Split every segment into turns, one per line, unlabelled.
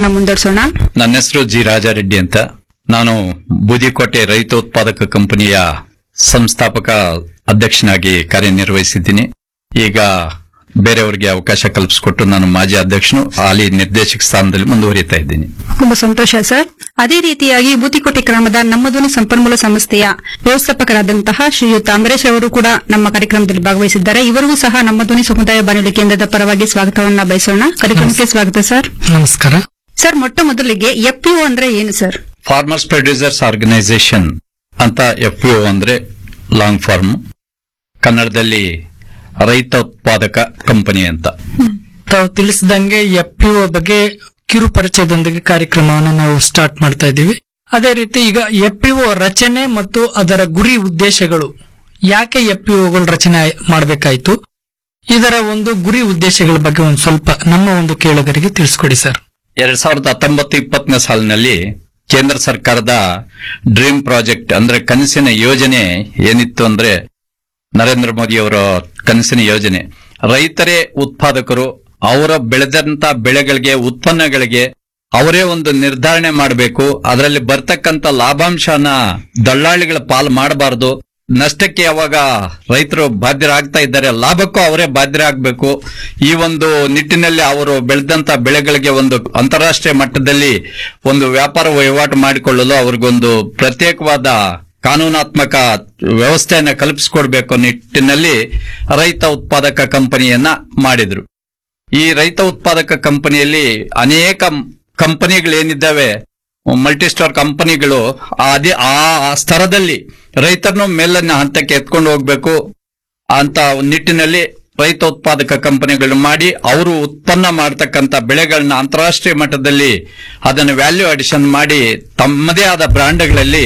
ಕಾರ್ಯಕ್ರಮವನ್ನ ಮುಂದುವರಿಸೋಣ.
ನನ್ನ ಹೆಸರು ಜಿ ರಾಜಾರೆಡ್ಡಿ ಅಂತ. ನಾನು ಬೂದಿಕೋಟೆ ರೈತೋತ್ಪಾದಕ ಕಂಪನಿಯ ಸಂಸ್ಥಾಪಕ ಅಧ್ಯಕ್ಷನಾಗಿ ಕಾರ್ಯನಿರ್ವಹಿಸಿದ್ದೀನಿ. ಈಗ ಬೇರೆಯವರಿಗೆ ಅವಕಾಶ ಕಲ್ಪಿಸಿಕೊಟ್ಟು ನಾನು ಮಾಜಿ ಅಧ್ಯಕ್ಷನು, ಹಾಲಿ ನಿರ್ದೇಶಕ ಸ್ಥಾನದಲ್ಲಿ ಮುಂದುವರಿತಾ ಇದ್ದೀನಿ.
ತುಂಬಾ ಸಂತೋಷ ಸರ್. ಅದೇ ರೀತಿಯಾಗಿ ಬೂದಿಕೋಟೆ ಗ್ರಾಮದ ನಮ್ಮ ಧ್ವನಿ ಸಂಪನ್ಮೂಲ ಸಂಸ್ಥೆಯ ವ್ಯವಸ್ಥಾಪಕರಾದಂತಹ ಶ್ರೀಯುತ ಅಂಬರೀಶ್ ಅವರು ಕೂಡ ನಮ್ಮ ಕಾರ್ಯಕ್ರಮದಲ್ಲಿ ಭಾಗವಹಿಸಿದ್ದಾರೆ. ಇವರಿಗೂ ಸಹ ನಮ್ಮ ಧ್ವನಿ ಸಮುದಾಯ ಬಾನುಲಿ ಕೇಂದ್ರದ ಪರವಾಗಿ ಸ್ವಾಗತವನ್ನ ಬಯಸೋಣ. ಕಾರ್ಯಕ್ರಮಕ್ಕೆ ಸ್ವಾಗತ ಸರ್.
ನಮಸ್ಕಾರ
ಸರ್. ಮೊಟ್ಟ ಮೊದಲಿಗೆ FPO ಅಂದ್ರೆ ಏನು ಸರ್?
ಫಾರ್ಮರ್ಸ್ ಪ್ರೊಡ್ಯೂಸರ್ಸ್ ಆರ್ಗನೈಸೇಷನ್ ಅಂತ FPO ಅಂದ್ರೆ ಲಾಂಗ್ ಫಾರ್ಮ್, ಕನ್ನಡದಲ್ಲಿ ರೈತ ಉತ್ಪಾದಕ ಕಂಪನಿ ಅಂತ.
ತಾವು ತಿಳಿಸಿದಂಗೆ FPO ಬಗ್ಗೆ ಕಿರು ಪರಿಚಯದೊಂದಿಗೆ ಕಾರ್ಯಕ್ರಮವನ್ನು ನಾವು ಸ್ಟಾರ್ಟ್ ಮಾಡ್ತಾ ಇದ್ದೀವಿ. ಅದೇ ರೀತಿ ಈಗ FPO ರಚನೆ ಮತ್ತು ಅದರ ಗುರಿ ಉದ್ದೇಶಗಳು, ಯಾಕೆ FPOಗಳು ರಚನೆ ಮಾಡಬೇಕಾಯ್ತು, ಇದರ ಒಂದು ಗುರಿ ಉದ್ದೇಶಗಳ ಬಗ್ಗೆ ಒಂದು ಸ್ವಲ್ಪ ನಮ್ಮ ಒಂದು ಕೇಳುಗರಿಗೆ ತಿಳಿಸ್ಕೊಡಿ ಸರ್.
2019-20 ಸಾಲಿನಲ್ಲಿ ಕೇಂದ್ರ ಸರ್ಕಾರದ ಡ್ರೀಮ್ ಪ್ರಾಜೆಕ್ಟ್ ಅಂದ್ರೆ ಕನಸಿನ ಯೋಜನೆ ಏನಿತ್ತು ಅಂದ್ರೆ, ನರೇಂದ್ರ ಮೋದಿ ಅವರ ಕನಸಿನ ಯೋಜನೆ, ರೈತರೇ ಉತ್ಪಾದಕರು, ಅವರ ಬೆಳೆದಂತ ಬೆಳೆಗಳಿಗೆ, ಉತ್ಪನ್ನಗಳಿಗೆ ಅವರೇ ಒಂದು ನಿರ್ಧಾರಣೆ ಮಾಡಬೇಕು. ಅದರಲ್ಲಿ ಬರ್ತಕ್ಕಂತ ಲಾಭಾಂಶನ ದಳ್ಳಾಳಿಗಳ ಪಾಲು ಮಾಡಬಾರದು. ನಷ್ಟಕ್ಕೆ ಯಾವಾಗ ರೈತರು ಬಾಧ್ಯರಾಗ್ತಾ ಇದ್ದಾರೆ, ಲಾಭಕ್ಕೂ ಅವರೇ ಬಾಧ್ಯರಾಗಬೇಕು. ಈ ಒಂದು ನಿಟ್ಟಿನಲ್ಲಿ ಅವರು ಬೆಳೆದಂತ ಬೆಳೆಗಳಿಗೆ ಒಂದು ಅಂತಾರಾಷ್ಟ್ರೀಯ ಮಟ್ಟದಲ್ಲಿ ಒಂದು ವ್ಯಾಪಾರ ವಹಿವಾಟು ಮಾಡಿಕೊಳ್ಳಲು ಅವ್ರಿಗೊಂದು ಪ್ರತ್ಯೇಕವಾದ ಕಾನೂನಾತ್ಮಕ ವ್ಯವಸ್ಥೆಯನ್ನ ಕಲ್ಪಿಸಿಕೊಡ್ಬೇಕು ನಿಟ್ಟಿನಲ್ಲಿ ರೈತ ಉತ್ಪಾದಕ ಕಂಪನಿಯನ್ನ ಮಾಡಿದ್ರು. ಈ ರೈತ ಉತ್ಪಾದಕ ಕಂಪನಿಯಲ್ಲಿ ಅನೇಕ ಕಂಪನಿಗಳೇನಿದ್ದಾವೆ, ಮಲ್ಟಿ ಸ್ಟಾರ್ ಕಂಪನಿಗಳು, ಅದೇ ಆ ಸ್ತರದಲ್ಲಿ ರೈತರನ್ನು ಮೇಲಿನ ಹಂತಕ್ಕೆ ಎತ್ಕೊಂಡು ಹೋಗ್ಬೇಕು ಅಂತ ನಿಟ್ಟಿನಲ್ಲಿ ರೈತ ಉತ್ಪಾದಕ ಕಂಪನಿಗಳನ್ನ ಮಾಡಿ ಅವರು ಉತ್ಪನ್ನ ಮಾಡತಕ್ಕಂತ ಬೆಳೆಗಳನ್ನ ಅಂತಾರಾಷ್ಟ್ರೀಯ ಮಟ್ಟದಲ್ಲಿ ಅದನ್ನು ವ್ಯಾಲ್ಯೂ ಅಡಿಷನ್ ಮಾಡಿ ತಮ್ಮದೇ ಆದ ಬ್ರಾಂಡ್ಗಳಲ್ಲಿ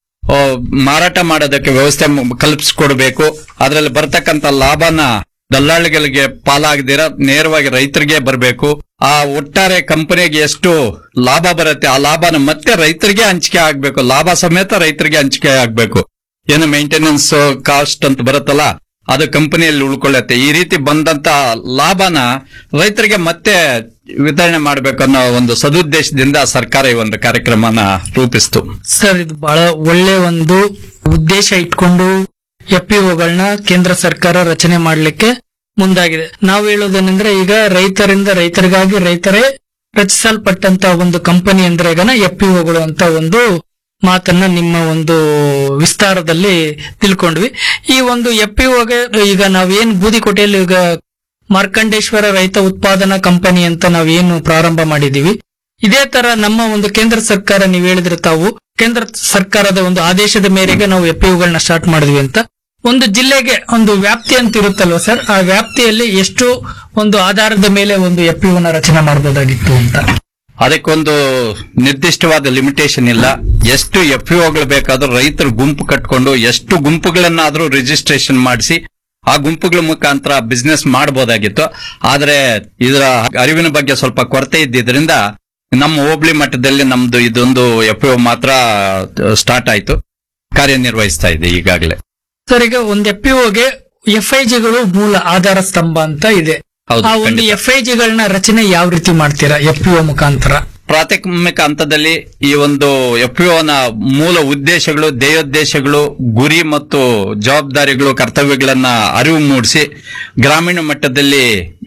ಮಾರಾಟ ಮಾಡೋದಕ್ಕೆ ವ್ಯವಸ್ಥೆ ಕಲ್ಪಿಸಿಕೊಡ್ಬೇಕು. ಅದರಲ್ಲಿ ಬರ್ತಕ್ಕಂತ ಲಾಭನ ದಲ್ಲಾಳಿಗಳಿಗೆ ಪಾಲಾಗದಿರ ನೇರವಾಗಿ ರೈತರಿಗೆ ಬರಬೇಕು. ಆ ಒಟ್ಟಾರೆ ಕಂಪನಿಗೆ ಎಷ್ಟು ಲಾಭ ಬರುತ್ತೆ ಆ ಲಾಭನ ಮತ್ತೆ ರೈತರಿಗೆ ಹಂಚಿಕೆ ಆಗ್ಬೇಕು, ಲಾಭ ಸಮೇತ ರೈತರಿಗೆ ಹಂಚಿಕೆ ಆಗ್ಬೇಕು. ಏನು ಮೇಂಟೆನೆನ್ಸ್ ಕಾಸ್ಟ್ ಅಂತ ಬರುತ್ತಲ್ಲ, ಅದು ಕಂಪನಿಯಲ್ಲಿ ಉಳ್ಕೊಳ್ಳುತ್ತೆ. ಈ ರೀತಿ ಬಂದಂತ ಲಾಭನ ರೈತರಿಗೆ ಮತ್ತೆ ವಿತರಣೆ ಮಾಡಬೇಕು ಅನ್ನೋ ಒಂದು ಸದುದ್ದೇಶದಿಂದ ಸರ್ಕಾರ ಈ ಒಂದು ಕಾರ್ಯಕ್ರಮನ ರೂಪಿಸಿತು.
ಸರ್, ಇದು ಬಹಳ ಒಳ್ಳೆ ಒಂದು ಉದ್ದೇಶ ಇಟ್ಕೊಂಡು FPOಗಳನ್ನ ಕೇಂದ್ರ ಸರ್ಕಾರ ರಚನೆ ಮಾಡಲಿಕ್ಕೆ ಮುಂದಾಗಿದೆ. ನಾವು ಹೇಳೋದೇನೆಂದ್ರೆ, ಈಗ ರೈತರಿಂದ ರೈತರಿಗಾಗಿ ರೈತರೇ ರಚಿಸಲ್ಪಟ್ಟಂತ ಒಂದು ಕಂಪನಿ ಅಂದ್ರೆ ಈಗ FPOಗಳು ಅಂತ ಒಂದು ಮಾತನ್ನ ನಿಮ್ಮ ಒಂದು ವಿಸ್ತಾರದಲ್ಲಿ ತಿಳ್ಕೊಂಡ್ವಿ. ಈ ಒಂದು FPOಗೆ ಈಗ ನಾವೇನ್ ಬೂದಿಕೋಟೆಯಲ್ಲಿ ಈಗ ಮಾರ್ಕಂಡೇಶ್ವರ ರೈತ ಉತ್ಪಾದನಾ ಕಂಪನಿ ಅಂತ ನಾವೇನು ಪ್ರಾರಂಭ ಮಾಡಿದೀವಿ, ಇದೇ ತರ ನಮ್ಮ ಒಂದು ಕೇಂದ್ರ ಸರ್ಕಾರ, ನೀವು ಹೇಳಿದ್ರೆ ತಾವು ಕೇಂದ್ರ ಸರ್ಕಾರದ ಒಂದು ಆದೇಶದ ಮೇರೆಗೆ ನಾವು FPOಗಳನ್ನ ಸ್ಟಾರ್ಟ್ ಮಾಡಿದ್ವಿ ಅಂತ. ಒಂದು ಜಿಲ್ಲೆಗೆ ಒಂದು ವ್ಯಾಪ್ತಿ ಅಂತ ಇರುತ್ತಲ್ವ ಸರ್, ಆ ವ್ಯಾಪ್ತಿಯಲ್ಲಿ ಎಷ್ಟು ಒಂದು ಆಧಾರದ ಮೇಲೆ ಒಂದು FPOನ ರಚನೆ ಮಾಡಬಹುದಾಗಿತ್ತು ಅಂತ?
ಅದಕ್ಕೊಂದು ನಿರ್ದಿಷ್ಟವಾದ ಲಿಮಿಟೇಷನ್ ಇಲ್ಲ. ಎಷ್ಟು FPOಗಳು ಬೇಕಾದ್ರೂ ರೈತರು ಗುಂಪು ಕಟ್ಕೊಂಡು ಎಷ್ಟು ಗುಂಪುಗಳನ್ನಾದ್ರೂ ರಿಜಿಸ್ಟ್ರೇಷನ್ ಮಾಡಿಸಿ ಆ ಗುಂಪುಗಳ ಮುಖಾಂತರ ಬಿಸ್ನೆಸ್ ಮಾಡಬಹುದಾಗಿತ್ತು. ಆದ್ರೆ ಇದರ ಅರಿವಿನ ಬಗ್ಗೆ ಸ್ವಲ್ಪ ಕೊರತೆ ಇದ್ದಿದ್ರಿಂದ ನಮ್ಮ ಹೋಬಳಿ ಮಟ್ಟದಲ್ಲಿ ನಮ್ದು ಇದೊಂದು FPO ಮಾತ್ರ ಸ್ಟಾರ್ಟ್ ಆಯ್ತು, ಕಾರ್ಯನಿರ್ವಹಿಸ್ತಾ ಇದೆ ಈಗಾಗಲೇ.
ಸರ್, ಈಗ ಒಂದು FPOಗೆ FIGಗಳು ಮೂಲ ಆಧಾರ ಸ್ತಂಭ ಅಂತ ಇದೆ. ಆ ಒಂದು FIGಗಳನ್ನ ರಚನೆ ಯಾವ ರೀತಿ ಮಾಡ್ತೀರಾ FPO ಮುಖಾಂತರ?
ಪ್ರಾಥಮಿಕ ಹಂತದಲ್ಲಿ ಈ ಒಂದು FPOನ ಮೂಲ ಉದ್ದೇಶಗಳು, ಧ್ಯೇಯೋದ್ದೇಶಗಳು, ಗುರಿ ಮತ್ತು ಜವಾಬ್ದಾರಿಗಳು, ಕರ್ತವ್ಯಗಳನ್ನ ಅರಿವು ಮೂಡಿಸಿ ಗ್ರಾಮೀಣ ಮಟ್ಟದಲ್ಲಿ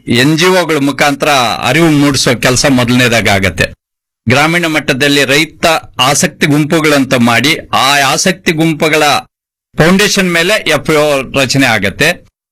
NGOಗಳ ಮುಖಾಂತರ ಅರಿವು ಮೂಡಿಸೋ ಕೆಲಸ ಮೊದಲನೇದಾಗ ಆಗತ್ತೆ. ಗ್ರಾಮೀಣ ಮಟ್ಟದಲ್ಲಿ ರೈತ ಆಸಕ್ತಿ ಗುಂಪುಗಳಂತ ಮಾಡಿ ಆ ಆಸಕ್ತಿ ಗುಂಪುಗಳ ಫೌಂಡೇಶನ್ ಮೇಲೆ FPO ರಚನೆ ಆಗತ್ತೆ.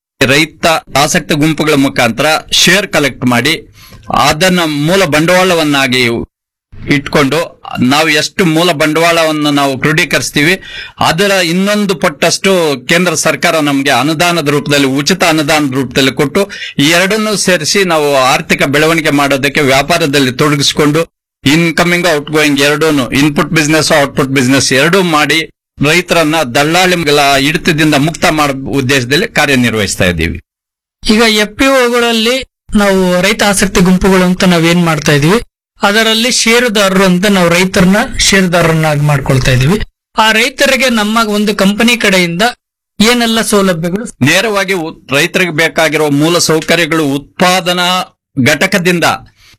ರೈತ ಆಸಕ್ತಿ ಗುಂಪುಗಳ ಮುಖಾಂತರ ಶೇರ್ ಕಲೆಕ್ಟ್ ಮಾಡಿ ಅದನ್ನ ಮೂಲ ಬಂಡವಾಳವನ್ನಾಗಿ ಇಟ್ಕೊಂಡು ನಾವು ಎಷ್ಟು ಮೂಲ ಬಂಡವಾಳವನ್ನು ನಾವು ಕ್ರೋಢೀಕರಿಸ್ತೀವಿ ಅದರ ಇನ್ನೊಂದು ಪಟ್ಟಷ್ಟು ಕೇಂದ್ರ ಸರ್ಕಾರ ನಮಗೆ ಅನುದಾನದ ರೂಪದಲ್ಲಿ, ಉಚಿತ ಅನುದಾನದ ರೂಪದಲ್ಲಿ ಕೊಟ್ಟು ಈ ಎರಡನ್ನೂ ಸೇರಿಸಿ ನಾವು ಆರ್ಥಿಕ ಬೆಳವಣಿಗೆ ಮಾಡೋದಕ್ಕೆ ವ್ಯಾಪಾರದಲ್ಲಿ ತೊಡಗಿಸಿಕೊಂಡು incoming out going ಎರಡೂನು, input business output business ಎರಡೂ ಮಾಡಿ ರೈತರನ್ನ ದಳ್ಳಾಳಿಗಳ ಹಿಡಿತದಿಂದ ಮುಕ್ತ ಮಾಡೋ ಉದ್ದೇಶದಲ್ಲಿ ಕಾರ್ಯನಿರ್ವಹಿಸ್ತಾ ಇದ್ದೀವಿ.
ಈಗ FPOಗಳಲ್ಲಿ ನಾವು ರೈತ ಆಸಕ್ತಿ ಗುಂಪುಗಳು ಅಂತ ನಾವೇನ್ ಮಾಡ್ತಾ ಇದೀವಿ, ಅದರಲ್ಲಿ ಷೇರುದಾರರು ಅಂತ ನಾವು ರೈತರನ್ನ ಷೇರುದಾರರನ್ನಾಗಿ ಮಾಡ್ಕೊಳ್ತಾ ಇದೀವಿ. ಆ ರೈತರಿಗೆ ನಮ್ಮ ಒಂದು ಕಂಪನಿ ಕಡೆಯಿಂದ ಏನೆಲ್ಲ ಸೌಲಭ್ಯಗಳು?
ನೇರವಾಗಿ ರೈತರಿಗೆ ಬೇಕಾಗಿರೋ ಮೂಲ ಸೌಕರ್ಯಗಳು ಉತ್ಪಾದನಾ ಘಟಕದಿಂದ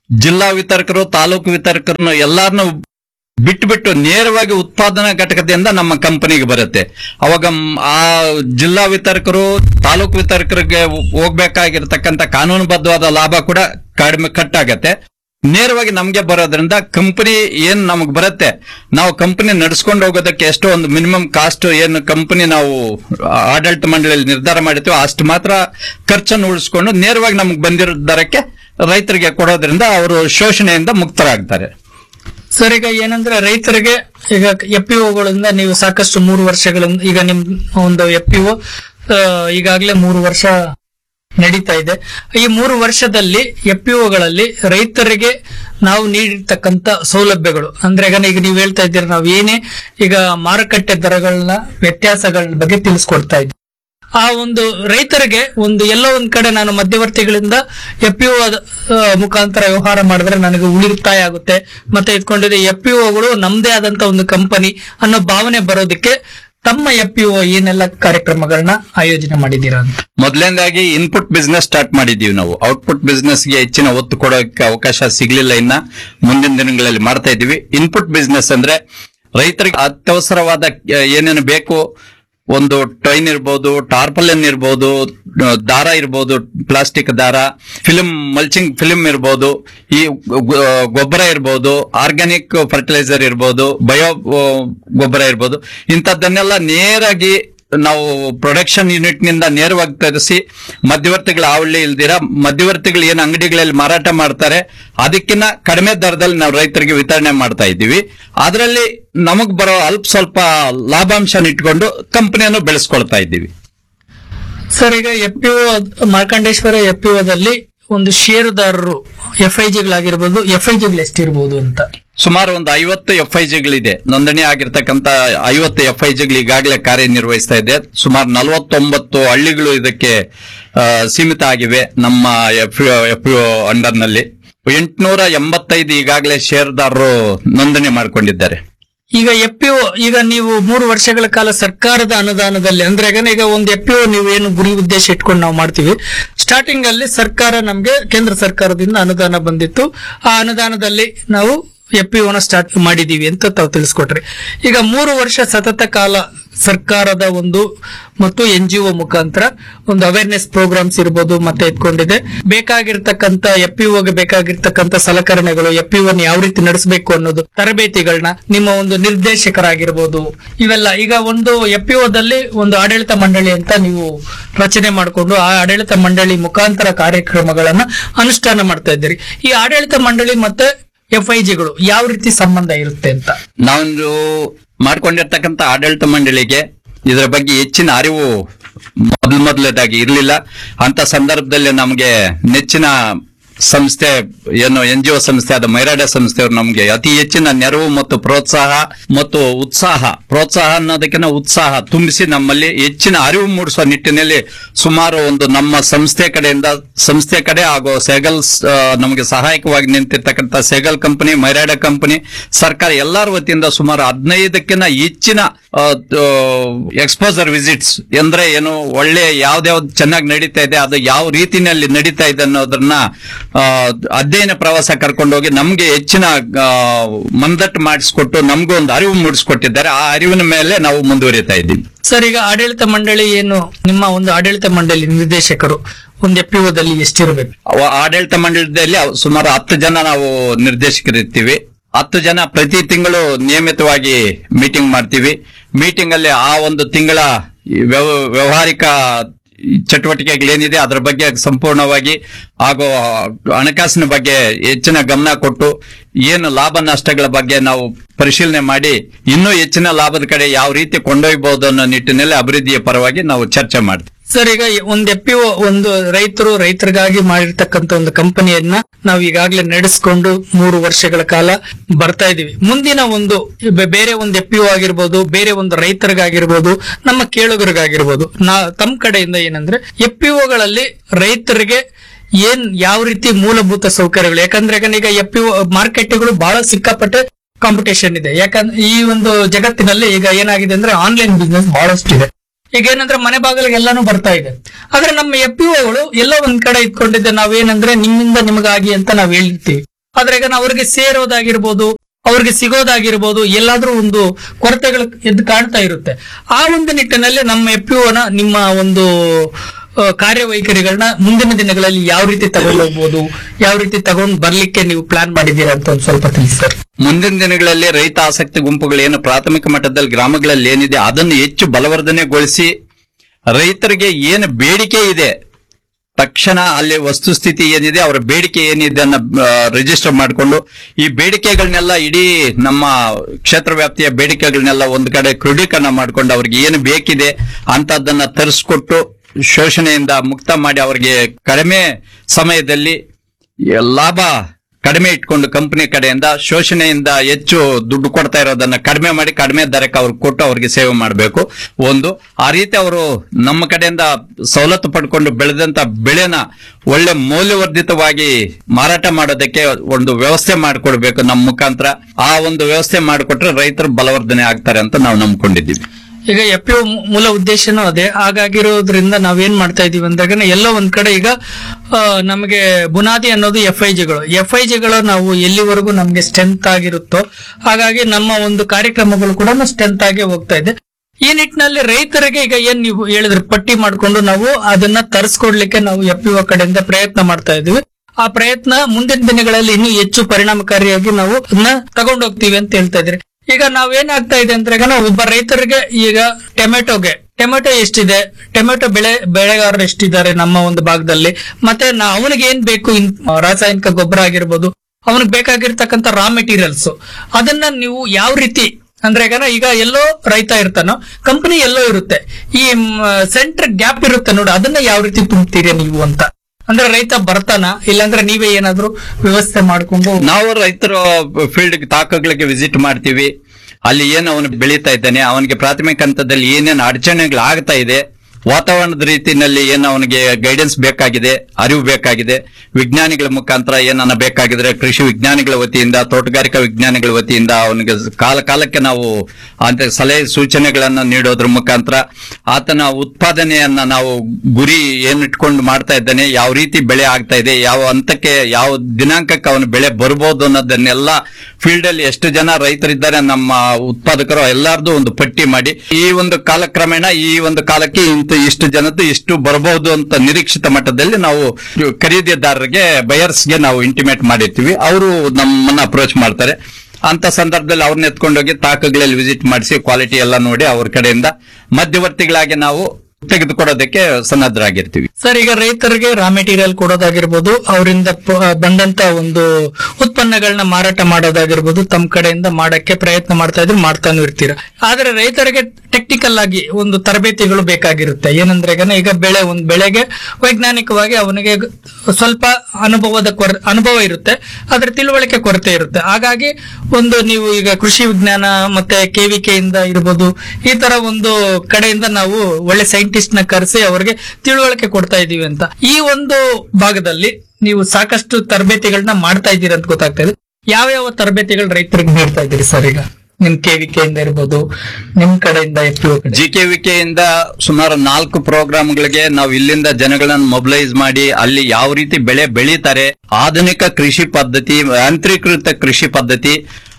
ಜಿಲ್ಲಾ ವಿತರಕರು, ತಾಲೂಕು ವಿತರಕರನ್ನು ಎಲ್ಲಾರನ್ನು ಬಿಟ್ಟು ನೇರವಾಗಿ ಉತ್ಪಾದನಾ ಘಟಕದಿಂದ ನಮ್ಮ ಕಂಪನಿಗೆ ಬರುತ್ತೆ. ಅವಾಗ ಆ ಜಿಲ್ಲಾ ವಿತರಕರು, ತಾಲೂಕು ವಿತರಕರಿಗೆ ಹೋಗ್ಬೇಕಾಗಿರ್ತಕ್ಕಂಥ ಕಾನೂನುಬದ್ಧವಾದ ಲಾಭ ಕೂಡ ಕಡಿಮೆ ಕಟ್ ಆಗತ್ತೆ. ನೇರವಾಗಿ ನಮ್ಗೆ ಬರೋದ್ರಿಂದ ಕಂಪನಿ ಏನ್ ನಮಗ್ ಬರುತ್ತೆ, ನಾವು ಕಂಪನಿ ನಡೆಸ್ಕೊಂಡು ಹೋಗೋದಕ್ಕೆ ಎಷ್ಟೋ ಒಂದು ಮಿನಿಮಮ್ ಕಾಸ್ಟ್ ಏನು ಕಂಪನಿ ನಾವು ಆಡಳಿತ ಮಂಡಳಿಯಲ್ಲಿ ನಿರ್ಧಾರ ಮಾಡಿರ್ತೀವಿ ಅಷ್ಟು ಮಾತ್ರ ಖರ್ಚನ್ನು ಉಳಿಸ್ಕೊಂಡು ನೇರವಾಗಿ ನಮ್ಗೆ ಬಂದಿರೋ ದರಕ್ಕೆ ರೈತರಿಗೆ ಕೊಡೋದ್ರಿಂದ ಅವರು ಶೋಷಣೆಯಿಂದ ಮುಕ್ತರಾಗ್ತಾರೆ.
ಸರ್, ಈಗ ಏನಂದ್ರೆ ರೈತರಿಗೆ ಈಗ ಎಫ್ಪಿಒಗಳಿಂದ ನೀವು ಸಾಕಷ್ಟು 3 ವರ್ಷಗಳಿಂದ ಈಗ ನಿಮ್ ಒಂದು ಎಫ್ಪಿಒ ಈಗಾಗಲೇ 3 ವರ್ಷ ನಡೀತಾ ಇದೆ. ಈ 3 ವರ್ಷದಲ್ಲಿ ಎಫ್ಪಿಒಗಳಲ್ಲಿ ರೈತರಿಗೆ ನಾವು ನೀಡಿರ್ತಕ್ಕಂಥ ಸೌಲಭ್ಯಗಳು ಅಂದ್ರೆ ಈಗ ನೀವು ಹೇಳ್ತಾ ಇದ್ದೀರಾ, ನಾವು ಏನೇ ಈಗ ಮಾರುಕಟ್ಟೆ ದರಗಳನ್ನ ವ್ಯತ್ಯಾಸಗಳ ಬಗ್ಗೆ ತಿಳಿಸ್ಕೊಡ್ತಾ ಇದ್ದೀವಿ. ಆ ಒಂದು ರೈತರಿಗೆ ಒಂದು ಎಲ್ಲೋ ಒಂದ್ ಕಡೆ ನಾನು ಮಧ್ಯವರ್ತಿಗಳಿಂದ ಎಫ್ಪಿಒ ಮುಖಾಂತರ ವ್ಯವಹಾರ ಮಾಡಿದ್ರೆ ನನಗೆ ಉಳಿತಾಯ ಆಗುತ್ತೆ, ಮತ್ತೆ ಇಟ್ಕೊಂಡಿದೆ ಎಫ್ಪಿಒಗಳು ನಮ್ದೇ ಆದಂತ ಒಂದು ಕಂಪನಿ ಅನ್ನೋ ಭಾವನೆ ಬರೋದಕ್ಕೆ ತಮ್ಮ ಎಫ್ಪಿಒ ಏನೆಲ್ಲ ಕಾರ್ಯಕ್ರಮಗಳನ್ನ ಆಯೋಜನೆ ಮಾಡಿದ್ದೀರಾ ಅಂತ?
ಮೊದಲನೇದಾಗಿ ಇನ್ಪುಟ್ ಬಿಸ್ನೆಸ್ ಸ್ಟಾರ್ಟ್ ಮಾಡಿದೀವಿ ನಾವು. ಔಟ್ಪುಟ್ ಬಿಸ್ನೆಸ್ಗೆ ಹೆಚ್ಚಿನ ಒತ್ತು ಕೊಡೋಕೆ ಅವಕಾಶ ಸಿಗ್ಲಿಲ್ಲ, ಇನ್ನ ಮುಂದಿನ ದಿನಗಳಲ್ಲಿ ಮಾಡ್ತಾ ಇದ್ದೀವಿ. ಇನ್ಪುಟ್ ಬಿಸ್ನೆಸ್ ಅಂದ್ರೆ ರೈತರಿಗೆ ಅತ್ಯವಸರವಾದ ಏನೇನು ಬೇಕು, ಒಂದು ಟೈನ್ ಇರ್ಬೋದು, ಟಾರ್ಪಲಿನ್ ಇರ್ಬೋದು, ದಾರ ಇರ್ಬೋದು, ಪ್ಲಾಸ್ಟಿಕ್ ದಾರ, ಮಲ್ಚಿಂಗ್ ಫಿಲ್ಮ್ ಇರ್ಬೋದು, ಈ ಗೊಬ್ಬರ ಇರ್ಬೋದು, ಆರ್ಗ್ಯಾನಿಕ್ ಫರ್ಟಿಲೈಸರ್ ಇರ್ಬೋದು, ಬಯೋ ಗೊಬ್ಬರ ಇರ್ಬೋದು, ಇಂಥದ್ದನ್ನೆಲ್ಲ ನೇರಾಗಿ ನಾವು ಪ್ರೊಡಕ್ಷನ್ ಯೂನಿಟ್ ನಿಂದ ನೇರವಾಗಿ ತರಿಸಿ ಮಧ್ಯವರ್ತಿಗಳ ಹಾವಳಿ ಇಲ್ದಿರ ಮಧ್ಯವರ್ತಿಗಳು ಏನು ಅಂಗಡಿಗಳಲ್ಲಿ ಮಾರಾಟ ಮಾಡ್ತಾರೆ ಅದಕ್ಕಿಂತ ಕಡಿಮೆ ದರದಲ್ಲಿ ನಾವು ರೈತರಿಗೆ ವಿತರಣೆ ಮಾಡ್ತಾ ಇದ್ದೀವಿ. ಅದರಲ್ಲಿ ನಮಗ್ ಬರೋ ಸ್ವಲ್ಪ ಲಾಭಾಂಶ ಇಟ್ಕೊಂಡು ಕಂಪನಿಯನ್ನು ಬೆಳೆಸ್ಕೊಳ್ತಾ ಇದ್ದೀವಿ.
ಸರ್, ಈಗ ಎಫ್ಪಿಒ ಮಾರ್ಕಂಡೇಶ್ವರ ಎಫ್ಪಿಒದಲ್ಲಿ ಒಂದು ಷೇರುದಾರರು ಎಫ್ಐಜಿಗಳಾಗಿರ್ಬೋದು, ಎಫ್ಐಜಿಗಳು ಎಷ್ಟಿರ್ಬೋದು ಅಂತ?
ಸುಮಾರು ಒಂದು 50 ಎಫ್ಐಜಿಗಳಿದೆ. ನೋಂದಣಿ ಆಗಿರ್ತಕ್ಕಂಥ 50 ಎಫ್ಐಜಿಗಳು ಈಗಾಗಲೇ ಕಾರ್ಯನಿರ್ವಹಿಸ್ತಾ ಇದೆ. ಸುಮಾರು 49 ಹಳ್ಳಿಗಳು ಇದಕ್ಕೆ ಸೀಮಿತ ಆಗಿವೆ. ನಮ್ಮ ಎಫ್ಪಿಒ ಅಂಡರ್ನಲ್ಲಿ 885 ಈಗಾಗಲೇ ಷೇರುದಾರರು ನೋಂದಣಿ ಮಾಡಿಕೊಂಡಿದ್ದಾರೆ.
ಈಗ ಎಫ್ಪಿಒ ಈಗ ನೀವು 3 ವರ್ಷಗಳ ಕಾಲ ಸರ್ಕಾರದ ಅನುದಾನದಲ್ಲಿ ಅಂದ್ರೆ ಈಗ ಒಂದು ಎಫ್ಪಿಒ ನೀವು ಏನು ಗುರಿ ಉದ್ದೇಶ ಇಟ್ಕೊಂಡು ನಾವು ಮಾಡ್ತೀವಿ, ಸ್ಟಾರ್ಟಿಂಗ್ ಅಲ್ಲಿ ಸರ್ಕಾರ ನಮ್ಗೆ ಕೇಂದ್ರ ಸರ್ಕಾರದಿಂದ ಅನುದಾನ ಬಂದಿತ್ತು. ಆ ಅನುದಾನದಲ್ಲಿ ನಾವು ಎಫ್ಪಿಒನ ಸ್ಟಾರ್ಟ್ ಮಾಡಿದೀವಿ ಅಂತ ತಾವು ತಿಳಿಸ್ಕೊಟ್ರಿ. ಈಗ 3 ವರ್ಷ ಸತತ ಕಾಲ ಸರ್ಕಾರದ ಒಂದು ಮತ್ತು ಎನ್ಜಿಒ ಮುಖಾಂತರ ಒಂದು ಅವೇರ್ನೆಸ್ ಪ್ರೋಗ್ರಾಮ್ಸ್ ಇರ್ಬೋದು, ಮತ್ತೆ ಇಟ್ಕೊಂಡಿದೆ ಬೇಕಾಗಿರ್ತಕ್ಕಂಥ ಎಫ್ಪಿಒಗೆ ಬೇಕಾಗಿರ್ತಕ್ಕಂಥ ಸಲಕರಣೆಗಳು, ಎಫ್ಪಿಒನ ಯಾವ ರೀತಿ ನಡೆಸಬೇಕು ಅನ್ನೋದು ತರಬೇತಿಗಳನ್ನ ನಿಮ್ಮ ಒಂದು ನಿರ್ದೇಶಕರಾಗಿರ್ಬೋದು ಇವೆಲ್ಲ ಈಗ ಒಂದು ಎಫ್ಪಿಒದಲ್ಲಿ ಒಂದು ಆಡಳಿತ ಮಂಡಳಿ ಅಂತ ನೀವು ರಚನೆ ಮಾಡಿಕೊಂಡು ಆ ಆಡಳಿತ ಮಂಡಳಿ ಮುಖಾಂತರ ಕಾರ್ಯಕ್ರಮಗಳನ್ನ ಅನುಷ್ಠಾನ ಮಾಡ್ತಾ ಇದ್ದೀರಿ. ಈ ಆಡಳಿತ ಮಂಡಳಿ ಮತ್ತೆ ಎಫ್ಐಜಿಗಳು ಯಾವ ರೀತಿ ಸಂಬಂಧ ಇರುತ್ತೆ ಅಂತ?
ನಾವು ಮಾಡ್ಕೊಂಡಿರ್ತಕ್ಕಂಥ ಆಡಳಿತ ಮಂಡಳಿಗೆ ಇದರ ಬಗ್ಗೆ ಹೆಚ್ಚಿನ ಅರಿವು ಮೊದಲದಾಗಿ ಇರಲಿಲ್ಲ. ಅಂತ ಸಂದರ್ಭದಲ್ಲಿ ನಮಗೆ ನೆಚ್ಚಿನ ಸಂಸ್ಥೆ ಏನು ಎನ್ಜಿಒ ಸಂಸ್ಥೆ ಆದ ಮೈರಾಡ ಸಂಸ್ಥೆಯವರು ನಮಗೆ ಅತಿ ಹೆಚ್ಚಿನ ನೆರವು ಮತ್ತು ಪ್ರೋತ್ಸಾಹ ಅನ್ನೋದಕ್ಕಿಂತ ಉತ್ಸಾಹ ತುಂಬಿಸಿ ನಮ್ಮಲ್ಲಿ ಹೆಚ್ಚಿನ ಅರಿವು ಮೂಡಿಸುವ ನಿಟ್ಟಿನಲ್ಲಿ ಸುಮಾರು ಒಂದು ನಮ್ಮ ಸಂಸ್ಥೆ ಕಡೆ ಹಾಗೂ ಸೆಗಲ್ ನಮಗೆ ಸಹಾಯಕವಾಗಿ ನಿಂತಿರ್ತಕ್ಕಂಥ ಸೆಗಲ್ ಕಂಪನಿ, ಮೈರಾಡ ಕಂಪನಿ, ಸರ್ಕಾರ ಎಲ್ಲರ ವತಿಯಿಂದ ಸುಮಾರು 15ಕ್ಕಿಂತ ಹೆಚ್ಚಿನ ಎಕ್ಸ್ಪೋಜರ್ ವಿಸಿಟ್ಸ್ ಅಂದ್ರೆ ಏನು ಒಳ್ಳೆ ಯಾವ್ದಾವ್ದು ಚೆನ್ನಾಗಿ ನಡೀತಾ ಇದೆ, ಅದು ಯಾವ ರೀತಿಯಲ್ಲಿ ನಡೀತಾ ಇದೆ ಅನ್ನೋದನ್ನ ಅಧ್ಯಯನ ಪ್ರವಾಸ ಕರ್ಕೊಂಡೋಗಿ ನಮ್ಗೆ ಹೆಚ್ಚಿನ ಮನದಟ್ಟು ಮಾಡಿಸ್ಕೊಟ್ಟು ನಮ್ಗೂ ಒಂದು ಅರಿವು ಮೂಡಿಸ್ಕೊಟ್ಟಿದ್ದಾರೆ. ಆ ಅರಿವಿನ ಮೇಲೆ ನಾವು ಮುಂದುವರಿತಾ ಇದ್ದೀವಿ.
ಸರ್, ಈಗ ಆಡಳಿತ ಮಂಡಳಿ ಏನು ನಿಮ್ಮ ಒಂದು ಆಡಳಿತ ಮಂಡಳಿ ನಿರ್ದೇಶಕರು ಒಂದು ಎಫ್ಪಿಒದಲ್ಲಿ ಎಷ್ಟಿರಬೇಕು?
ಆಡಳಿತ ಮಂಡಳಿಯಲ್ಲಿ ಸುಮಾರು 10 ಜನ ನಾವು ನಿರ್ದೇಶಕರಿರ್ತೀವಿ. 10 ಜನ ಪ್ರತಿ ತಿಂಗಳು ನಿಯಮಿತವಾಗಿ ಮೀಟಿಂಗ್ ಮಾಡ್ತೀವಿ. ಮೀಟಿಂಗ್ ಅಲ್ಲಿ ಆ ಒಂದು ತಿಂಗಳ ವ್ಯವಹಾರಿಕ ಚಟುವಟಿಕೆಗಳೇನಿದೆ ಅದರ ಬಗ್ಗೆ ಸಂಪೂರ್ಣವಾಗಿ ಹಾಗೂ ಹಣಕಾಸಿನ ಬಗ್ಗೆ ಹೆಚ್ಚಿನ ಗಮನ ಕೊಟ್ಟು ಏನು ಲಾಭ ನಷ್ಟಗಳ ಬಗ್ಗೆ ನಾವು ಪರಿಶೀಲನೆ ಮಾಡಿ ಇನ್ನೂ ಹೆಚ್ಚಿನ ಲಾಭದ ಕಡೆ ಯಾವ ರೀತಿ ಕೊಂಡೊಯ್ಯಬಹುದು ಅನ್ನೋ ನಿಟ್ಟಿನಲ್ಲಿ ಅಭಿವೃದ್ಧಿಯ ಪರವಾಗಿ ನಾವು ಚರ್ಚೆ ಮಾಡ್ತೀವಿ.
ಸರ್, ಈಗ ಒಂದು ಎಫ್ಪಿಒ ಒಂದು ರೈತರಿಗಾಗಿ ಮಾಡಿರ್ತಕ್ಕಂಥ ಒಂದು ಕಂಪನಿಯನ್ನ ನಾವು ಈಗಾಗಲೇ ನಡೆಸಿಕೊಂಡು 3 ವರ್ಷಗಳ ಕಾಲ ಬರ್ತಾ ಇದೀವಿ. ಮುಂದಿನ ಒಂದು ಬೇರೆ ಒಂದು ಎಫ್ಪಿಒ ಆಗಿರ್ಬೋದು, ಬೇರೆ ಒಂದು ರೈತರಿಗಾಗಿರ್ಬೋದು, ನಮ್ಮ ಕೇಳುಗರಿಗಾಗಿರ್ಬೋದು, ತಮ್ಮ ಕಡೆಯಿಂದ ಏನಂದ್ರೆ ಎಫ್ಪಿಒಗಳಲ್ಲಿ ರೈತರಿಗೆ ಯಾವ ರೀತಿ ಮೂಲಭೂತ ಸೌಕರ್ಯಗಳು, ಯಾಕಂದ್ರೆ ಈಗ ಎಫ್ಪಿಒ ಮಾರ್ಕೆಟ್ಗಳು ಬಹಳ ಸಿಕ್ಕಾಪಟ್ಟೆ ಕಾಂಪಿಟೇಷನ್ ಇದೆ. ಯಾಕಂದ್ರೆ ಈ ಒಂದು ಜಗತ್ತಿನಲ್ಲಿ ಈಗ ಏನಾಗಿದೆ ಅಂದ್ರೆ ಆನ್ಲೈನ್ ಬಿಸ್ನೆಸ್ ಬಹಳಷ್ಟು ಇದೆ. ಈಗ ಏನಂದ್ರೆ ಮನೆ ಬಾಗಿಲಿಗೆ ಎಲ್ಲಾನು ಬರ್ತಾ ಇದೆ. ಆದ್ರೆ ನಮ್ಮ ಎಫ್ಪಿಒಗಳು ಎಲ್ಲ ಒಂದ್ ಕಡೆ ಇಟ್ಕೊಂಡಿದ್ದೆ ನಾವೇನಂದ್ರೆ ನಿಮ್ಮಿಂದ ನಿಮಗಾಗಿ ಅಂತ ನಾವ್ ಹೇಳಿರ್ತೀವಿ. ಆದ್ರೆ ಈಗ ಅವ್ರಿಗೆ ಸೇರೋದಾಗಿರ್ಬೋದು, ಅವ್ರಿಗೆ ಸಿಗೋದಾಗಿರ್ಬೋದು, ಎಲ್ಲಾದ್ರೂ ಒಂದು ಕೊರತೆಗಳು ಎದ್ದು ಕಾಣ್ತಾ ಇರುತ್ತೆ. ಆ ಒಂದು ನಿಟ್ಟಿನಲ್ಲಿ ನಮ್ಮ FPOನ ನಿಮ್ಮ ಒಂದು ಕಾರ್ಯವೈಖರಿಗಳನ್ನ ಮುಂದಿನ ದಿನಗಳಲ್ಲಿ ಯಾವ ರೀತಿ ತಗೊಂಡು ಹೋಗ್ಬೋದು, ಯಾವ ರೀತಿ ತಗೊಂಡು ಬರ್ಲಿಕ್ಕೆ ನೀವು ಪ್ಲಾನ್ ಮಾಡಿದ್ದೀರಾ ಅಂತ ಒಂದು ಸ್ವಲ್ಪ ತಿಳಿಸಿ ಸರ್.
ಮುಂದಿನ ದಿನಗಳಲ್ಲಿ ರೈತ ಆಸಕ್ತಿ ಗುಂಪುಗಳು ಏನು ಪ್ರಾಥಮಿಕ ಮಟ್ಟದಲ್ಲಿ ಗ್ರಾಮಗಳಲ್ಲಿ ಏನಿದೆ ಅದನ್ನು ಹೆಚ್ಚು ಬಲವರ್ಧನೆಗೊಳಿಸಿ ರೈತರಿಗೆ ಏನು ಬೇಡಿಕೆ ಇದೆ ತಕ್ಷಣ ಅಲ್ಲಿ ವಸ್ತುಸ್ಥಿತಿ ಏನಿದೆ ಅವರ ಬೇಡಿಕೆ ಏನಿದೆ ಅನ್ನ ರಿಜಿಸ್ಟರ್ ಮಾಡಿಕೊಂಡು ಈ ಬೇಡಿಕೆಗಳನ್ನೆಲ್ಲ ಇಡೀ ನಮ್ಮ ಕ್ಷೇತ್ರ ವ್ಯಾಪ್ತಿಯ ಬೇಡಿಕೆಗಳನ್ನೆಲ್ಲ ಒಂದು ಕಡೆ ಕ್ರೋಢೀಕರಣ ಮಾಡಿಕೊಂಡು ಅವ್ರಿಗೆ ಏನು ಬೇಕಿದೆ ಅಂತದನ್ನ ತರಿಸ್ಕೊಟ್ಟು ಶೋಷಣೆಯಿಂದ ಮುಕ್ತ ಮಾಡಿ ಅವರಿಗೆ ಕಡಿಮೆ ಸಮಯದಲ್ಲಿ ಲಾಭ ಕಡಿಮೆ ಇಟ್ಕೊಂಡು ಕಂಪನಿ ಕಡೆಯಿಂದ ಶೋಷಣೆಯಿಂದ ಹೆಚ್ಚು ದುಡ್ಡು ಕೊಡ್ತಾ ಇರೋದನ್ನ ಕಡಿಮೆ ಮಾಡಿ ಕಡಿಮೆ ದರಕ್ಕೆ ಅವ್ರಿಗೆ ಕೊಟ್ಟು ಅವ್ರಿಗೆ ಸೇವೆ ಮಾಡಬೇಕು. ಒಂದು ಆ ರೀತಿ ಅವರು ನಮ್ಮ ಕಡೆಯಿಂದ ಸವಲತ್ತು ಪಡ್ಕೊಂಡು ಬೆಳೆದಂತ ಬೆಳೆನ ಒಳ್ಳೆ ಮೌಲ್ಯವರ್ಧಿತವಾಗಿ ಮಾರಾಟ ಮಾಡೋದಕ್ಕೆ ಒಂದು ವ್ಯವಸ್ಥೆ ಮಾಡಿಕೊಡ್ಬೇಕು ನಮ್ಮ ಮುಖಾಂತರ. ಆ ಒಂದು ವ್ಯವಸ್ಥೆ ಮಾಡಿಕೊಟ್ರೆ ರೈತರು ಬಲವರ್ಧನೆ ಆಗ್ತಾರೆ ಅಂತ ನಾವು ನಂಬ್ಕೊಂಡಿದ್ದೀವಿ.
ಈಗ FPO ಮೂಲ ಉದ್ದೇಶನೂ ಅದೇ. ಹಾಗಾಗಿರೋದ್ರಿಂದ ನಾವೇನ್ ಮಾಡ್ತಾ ಇದೀವಿ ಅಂದಾಗ ಎಲ್ಲೋ ಒಂದ್ ಕಡೆ ಈಗ ನಮಗೆ ಬುನಾದಿ ಅನ್ನೋದು FIGಗಳು ನಾವು ಎಲ್ಲಿವರೆಗೂ ನಮ್ಗೆ ಸ್ಟ್ರೆಂತ್ ಆಗಿರುತ್ತೋ ಹಾಗಾಗಿ ನಮ್ಮ ಒಂದು ಕಾರ್ಯಕ್ರಮಗಳು ಕೂಡ ಸ್ಟ್ರೆಂತ್ ಆಗಿ ಹೋಗ್ತಾ ಇದೆ. ಈ ನಿಟ್ಟಿನಲ್ಲಿ ರೈತರಿಗೆ ಈಗ ಏನ್ ನೀವು ಹೇಳಿದ್ರೆ ಪಟ್ಟಿ ಮಾಡ್ಕೊಂಡು ನಾವು ಅದನ್ನ ತರಿಸ್ಕೊಡ್ಲಿಕ್ಕೆ ನಾವು FPO ಕಡೆಯಿಂದ ಪ್ರಯತ್ನ ಮಾಡ್ತಾ ಇದೀವಿ. ಆ ಪ್ರಯತ್ನ ಮುಂದಿನ ದಿನಗಳಲ್ಲಿ ಇನ್ನೂ ಹೆಚ್ಚು ಪರಿಣಾಮಕಾರಿಯಾಗಿ ನಾವು ಅದನ್ನ ತಗೊಂಡೋಗ್ತೀವಿ ಅಂತ ಹೇಳ್ತಾ ಇದ್ರಿ. ಈಗ ನಾವೇನಾಗ್ತಾ ಇದೆ ಅಂದ್ರೆ ಒಬ್ಬ ರೈತರಿಗೆ ಈಗ ಟೊಮೆಟೊ ಎಷ್ಟಿದೆ, ಟೊಮೆಟೊ ಬೆಳೆಗಾರರು ಎಷ್ಟಿದ್ದಾರೆ ನಮ್ಮ ಒಂದು ಭಾಗದಲ್ಲಿ, ಮತ್ತೆ ಅವನಿಗೆ ಏನ್ ಬೇಕು, ರಾಸಾಯನಿಕ ಗೊಬ್ಬರ ಆಗಿರ್ಬೋದು, ಅವನಿಗೆ ಬೇಕಾಗಿರ್ತಕ್ಕಂಥ ರಾ ಮೆಟೀರಿಯಲ್ಸ್, ಅದನ್ನ ನೀವು ಯಾವ ರೀತಿ ಅಂದ್ರೆ ಈಗ ಎಲ್ಲೋ ರೈತ ಇರ್ತಾನೋ, ಕಂಪನಿ ಎಲ್ಲೋ ಇರುತ್ತೆ, ಈ ಸೆಂಟರ್ ಗ್ಯಾಪ್ ಇರುತ್ತೆ ನೋಡಿ, ಅದನ್ನ ಯಾವ ರೀತಿ ತುಂಬ್ತೀರಿ ನೀವು ಅಂತ. ಅಂದ್ರೆ ರೈತ ಬರ್ತಾನ, ಇಲ್ಲಾಂದ್ರೆ ನೀವೇ ಏನಾದ್ರು ವ್ಯವಸ್ಥೆ ಮಾಡ್ಕೊಂಡು?
ನಾವು ರೈತರ ಫೀಲ್ಡ್ ತಾಕಗಳಿಗೆ ವಿಸಿಟ್ ಮಾಡ್ತೀವಿ. ಅಲ್ಲಿ ಏನು ಅವನು ಬೆಳೀತಾ ಇದ್ದಾನೆ, ಅವನಿಗೆ ಪ್ರಾಥಮಿಕ ಹಂತದಲ್ಲಿ ಏನೇನು ಅಡಚಣೆಗಳು ಆಗ್ತಾ ಇದೆ, ವಾತಾವರಣದ ರೀತಿಯಲ್ಲಿ ಏನು ಅವನಿಗೆ ಗೈಡೆನ್ಸ್ ಬೇಕಾಗಿದೆ, ಅರಿವು ಬೇಕಾಗಿದೆ, ವಿಜ್ಞಾನಿಗಳ ಮುಖಾಂತರ ಏನನ್ನ ಬೇಕಾಗಿದ್ರೆ ಕೃಷಿ ವಿಜ್ಞಾನಿಗಳ ವತಿಯಿಂದ, ತೋಟಗಾರಿಕಾ ವಿಜ್ಞಾನಿಗಳ ವತಿಯಿಂದ ಅವನಿಗೆ ಕಾಲಕ್ಕೆ ನಾವು ಅಂತ ಸಲಹೆ ಸೂಚನೆಗಳನ್ನ ನೀಡೋದ್ರ ಮುಖಾಂತರ ಆತನ ಉತ್ಪಾದನೆಯನ್ನ ನಾವು ಗುರಿ ಏನಿಟ್ಕೊಂಡು ಮಾಡ್ತಾ ಇದ್ದಾನೆ, ಯಾವ ರೀತಿ ಬೆಳೆ ಆಗ್ತಾ ಇದೆ, ಯಾವ ಹಂತಕ್ಕೆ ಯಾವ ದಿನಾಂಕಕ್ಕೆ ಅವನು ಬೆಳೆ ಬರ್ಬೋದು ಅನ್ನೋದನ್ನೆಲ್ಲ ಫೀಲ್ಡ್ ಅಲ್ಲಿ ಎಷ್ಟು ಜನ ರೈತರಿದ್ದಾರೆ ನಮ್ಮ ಉತ್ಪಾದಕರು ಎಲ್ಲಾರ್ದು ಒಂದು ಪಟ್ಟಿ ಮಾಡಿ ಈ ಒಂದು ಕಾಲಕ್ರಮೇಣ ಈ ಒಂದು ಕಾಲಕ್ಕೆ ಇಷ್ಟು ಜನದ್ದು ಇಷ್ಟು ಬರಬಹುದು ಅಂತ ನಿರೀಕ್ಷಿತ ಮಟ್ಟದಲ್ಲಿ ನಾವು ಖರೀದಿದಾರರಿಗೆ ಬಯರ್ಸ್ಗೆ ನಾವು ಇಂಟಿಮೇಟ್ ಮಾಡಿರ್ತೀವಿ. ಅವರು ನಮ್ಮನ್ನ ಅಪ್ರೋಚ್ ಮಾಡ್ತಾರೆ. ಅಂತ ಸಂದರ್ಭದಲ್ಲಿ ಅವ್ರನ್ನ ಎತ್ಕೊಂಡೋಗಿ ತಾಕಗಳಲ್ಲಿ ವಿಸಿಟ್ ಮಾಡಿಸಿ ಕ್ವಾಲಿಟಿ ಎಲ್ಲ ನೋಡಿ ಅವ್ರ ಕಡೆಯಿಂದ ಮಧ್ಯವರ್ತಿಗಳಾಗಿ ನಾವು ತೆಗೆದುಕೊಡೋದಕ್ಕೆ ಸನ್ನದ್ಧರಾಗಿರ್ತೀವಿ.
ಸರ್, ಈಗ ರೈತರಿಗೆ ರಾ ಮೆಟೀರಿಯಲ್ ಕೊಡೋದಾಗಿರ್ಬೋದು, ಅವರಿಂದ ಬಂದಂತ ಒಂದು ಉತ್ಪನ್ನಗಳನ್ನ ಮಾರಾಟ ಮಾಡೋದಾಗಿರ್ಬೋದು, ತಮ್ಮ ಕಡೆಯಿಂದ ಮಾಡಕ್ಕೆ ಪ್ರಯತ್ನ ಮಾಡ್ತಾನು ಇರ್ತೀರಾ. ಆದ್ರೆ ರೈತರಿಗೆ ಟೆಕ್ನಿಕಲ್ ಆಗಿ ಒಂದು ತರಬೇತಿಗಳು ಬೇಕಾಗಿರುತ್ತೆ. ಏನಂದ್ರೆ ಈಗ ಒಂದು ಬೆಳೆಗೆ ವೈಜ್ಞಾನಿಕವಾಗಿ ಅವನಿಗೆ ಸ್ವಲ್ಪ ಅನುಭವ ಇರುತ್ತೆ, ಅದ್ರ ತಿಳುವಳಿಕೆ ಕೊರತೆ ಇರುತ್ತೆ. ಹಾಗಾಗಿ ನೀವು ಈಗ ಕೃಷಿ ವಿಜ್ಞಾನ ಮತ್ತೆ KVK ಇಂದ ಇರ್ಬೋದು, ಈ ತರ ಒಂದು ಕಡೆಯಿಂದ ನಾವು ಒಳ್ಳೆ ಸೈಂಟಿಸ್ಟ್ ನ ಕರೆಸಿ ಅವರಿಗೆ ತಿಳುವಳಿಕೆ ಕೊಡ್ತಾ ಇದೀವಿ ಅಂತ. ಈ ಒಂದು ಭಾಗದಲ್ಲಿ ನೀವು ಸಾಕಷ್ಟು ತರಬೇತಿಗಳನ್ನ ಮಾಡ್ತಾ ಇದ್ದೀರಿ ಅಂತ ಗೊತ್ತಾಗ್ತಾ ಇದೆ. ಯಾವ ತರಬೇತಿಗಳು ರೈತರಿಗೆ ನೀಡ್ತಾ ಇದ್ದೀರಿ ಸರ್? ಈಗ ನಿಮ್ KVK ಇಂದ ಇರ್ಬೋದು, ನಿಮ್ ಕಡೆಯಿಂದ FPO ಕಡೆ?
GKVK ಇಂದ ಸುಮಾರು 4 ಪ್ರೋಗ್ರಾಮ್ಗಳಿಗೆ ನಾವು ಇಲ್ಲಿಂದ ಜನಗಳನ್ನ ಮೊಬಿಲೈಸ್ ಮಾಡಿ ಅಲ್ಲಿ ಯಾವ ರೀತಿ ಬೆಳೆ ಬೆಳೀತಾರೆ, ಆಧುನಿಕ ಕೃಷಿ ಪದ್ಧತಿ, ಯಾಂತ್ರೀಕೃತ ಕೃಷಿ ಪದ್ಧತಿ,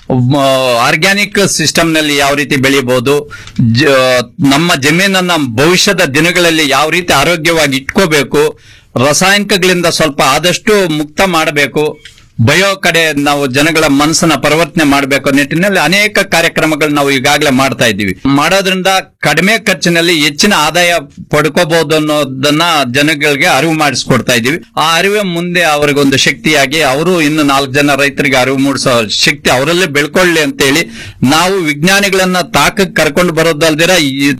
ಆರ್ಗ್ಯಾನಿಕ್ ಸಿಸ್ಟಮ್ ನಲ್ಲಿ ಯಾವ ರೀತಿ ಬೆಳಿಬಹುದು, ನಮ್ಮ ಜಮೀನನ್ನ ಭವಿಷ್ಯದ ದಿನಗಳಲ್ಲಿ ಯಾವ ರೀತಿ ಆರೋಗ್ಯವಾಗಿ ಇಟ್ಕೋಬೇಕು, ರಾಸಾಯನಿಕಗಳಿಂದ ಸ್ವಲ್ಪ ಆದಷ್ಟು ಮುಕ್ತ ಮಾಡಬೇಕು, ಬಯೋ ಕಡೆ ನಾವು ಜನಗಳ ಮನಸ್ಸನ್ನ ಪರಿವರ್ತನೆ ಮಾಡಬೇಕು ನಿಟ್ಟಿನಲ್ಲಿ ಅನೇಕ ಕಾರ್ಯಕ್ರಮಗಳು ನಾವು ಈಗಾಗಲೇ ಮಾಡ್ತಾ ಇದ್ದೀವಿ. ಮಾಡೋದ್ರಿಂದ ಕಡಿಮೆ ಖರ್ಚಿನಲ್ಲಿ ಹೆಚ್ಚಿನ ಆದಾಯ ಪಡ್ಕೋಬಹುದು ಅನ್ನೋದನ್ನ ಜನಗಳಿಗೆ ಅರಿವು ಮಾಡಿಸ್ಕೊಡ್ತಾ ಇದ್ದೀವಿ. ಆ ಅರಿವೇ ಮುಂದೆ ಅವರಿಗೊಂದು ಶಕ್ತಿಯಾಗಿ ಅವರು ಇನ್ನು 4 ಜನ ರೈತರಿಗೆ ಅರಿವು ಮೂಡಿಸೋ ಶಕ್ತಿ ಅವರಲ್ಲೇ ಬೆಳ್ಕೊಳ್ಳಿ ಅಂತೇಳಿ ನಾವು ವಿಜ್ಞಾನಿಗಳನ್ನ ತಾಕಕ್ಕೆ ಕರ್ಕೊಂಡು ಬರೋದಲ್ದಿರ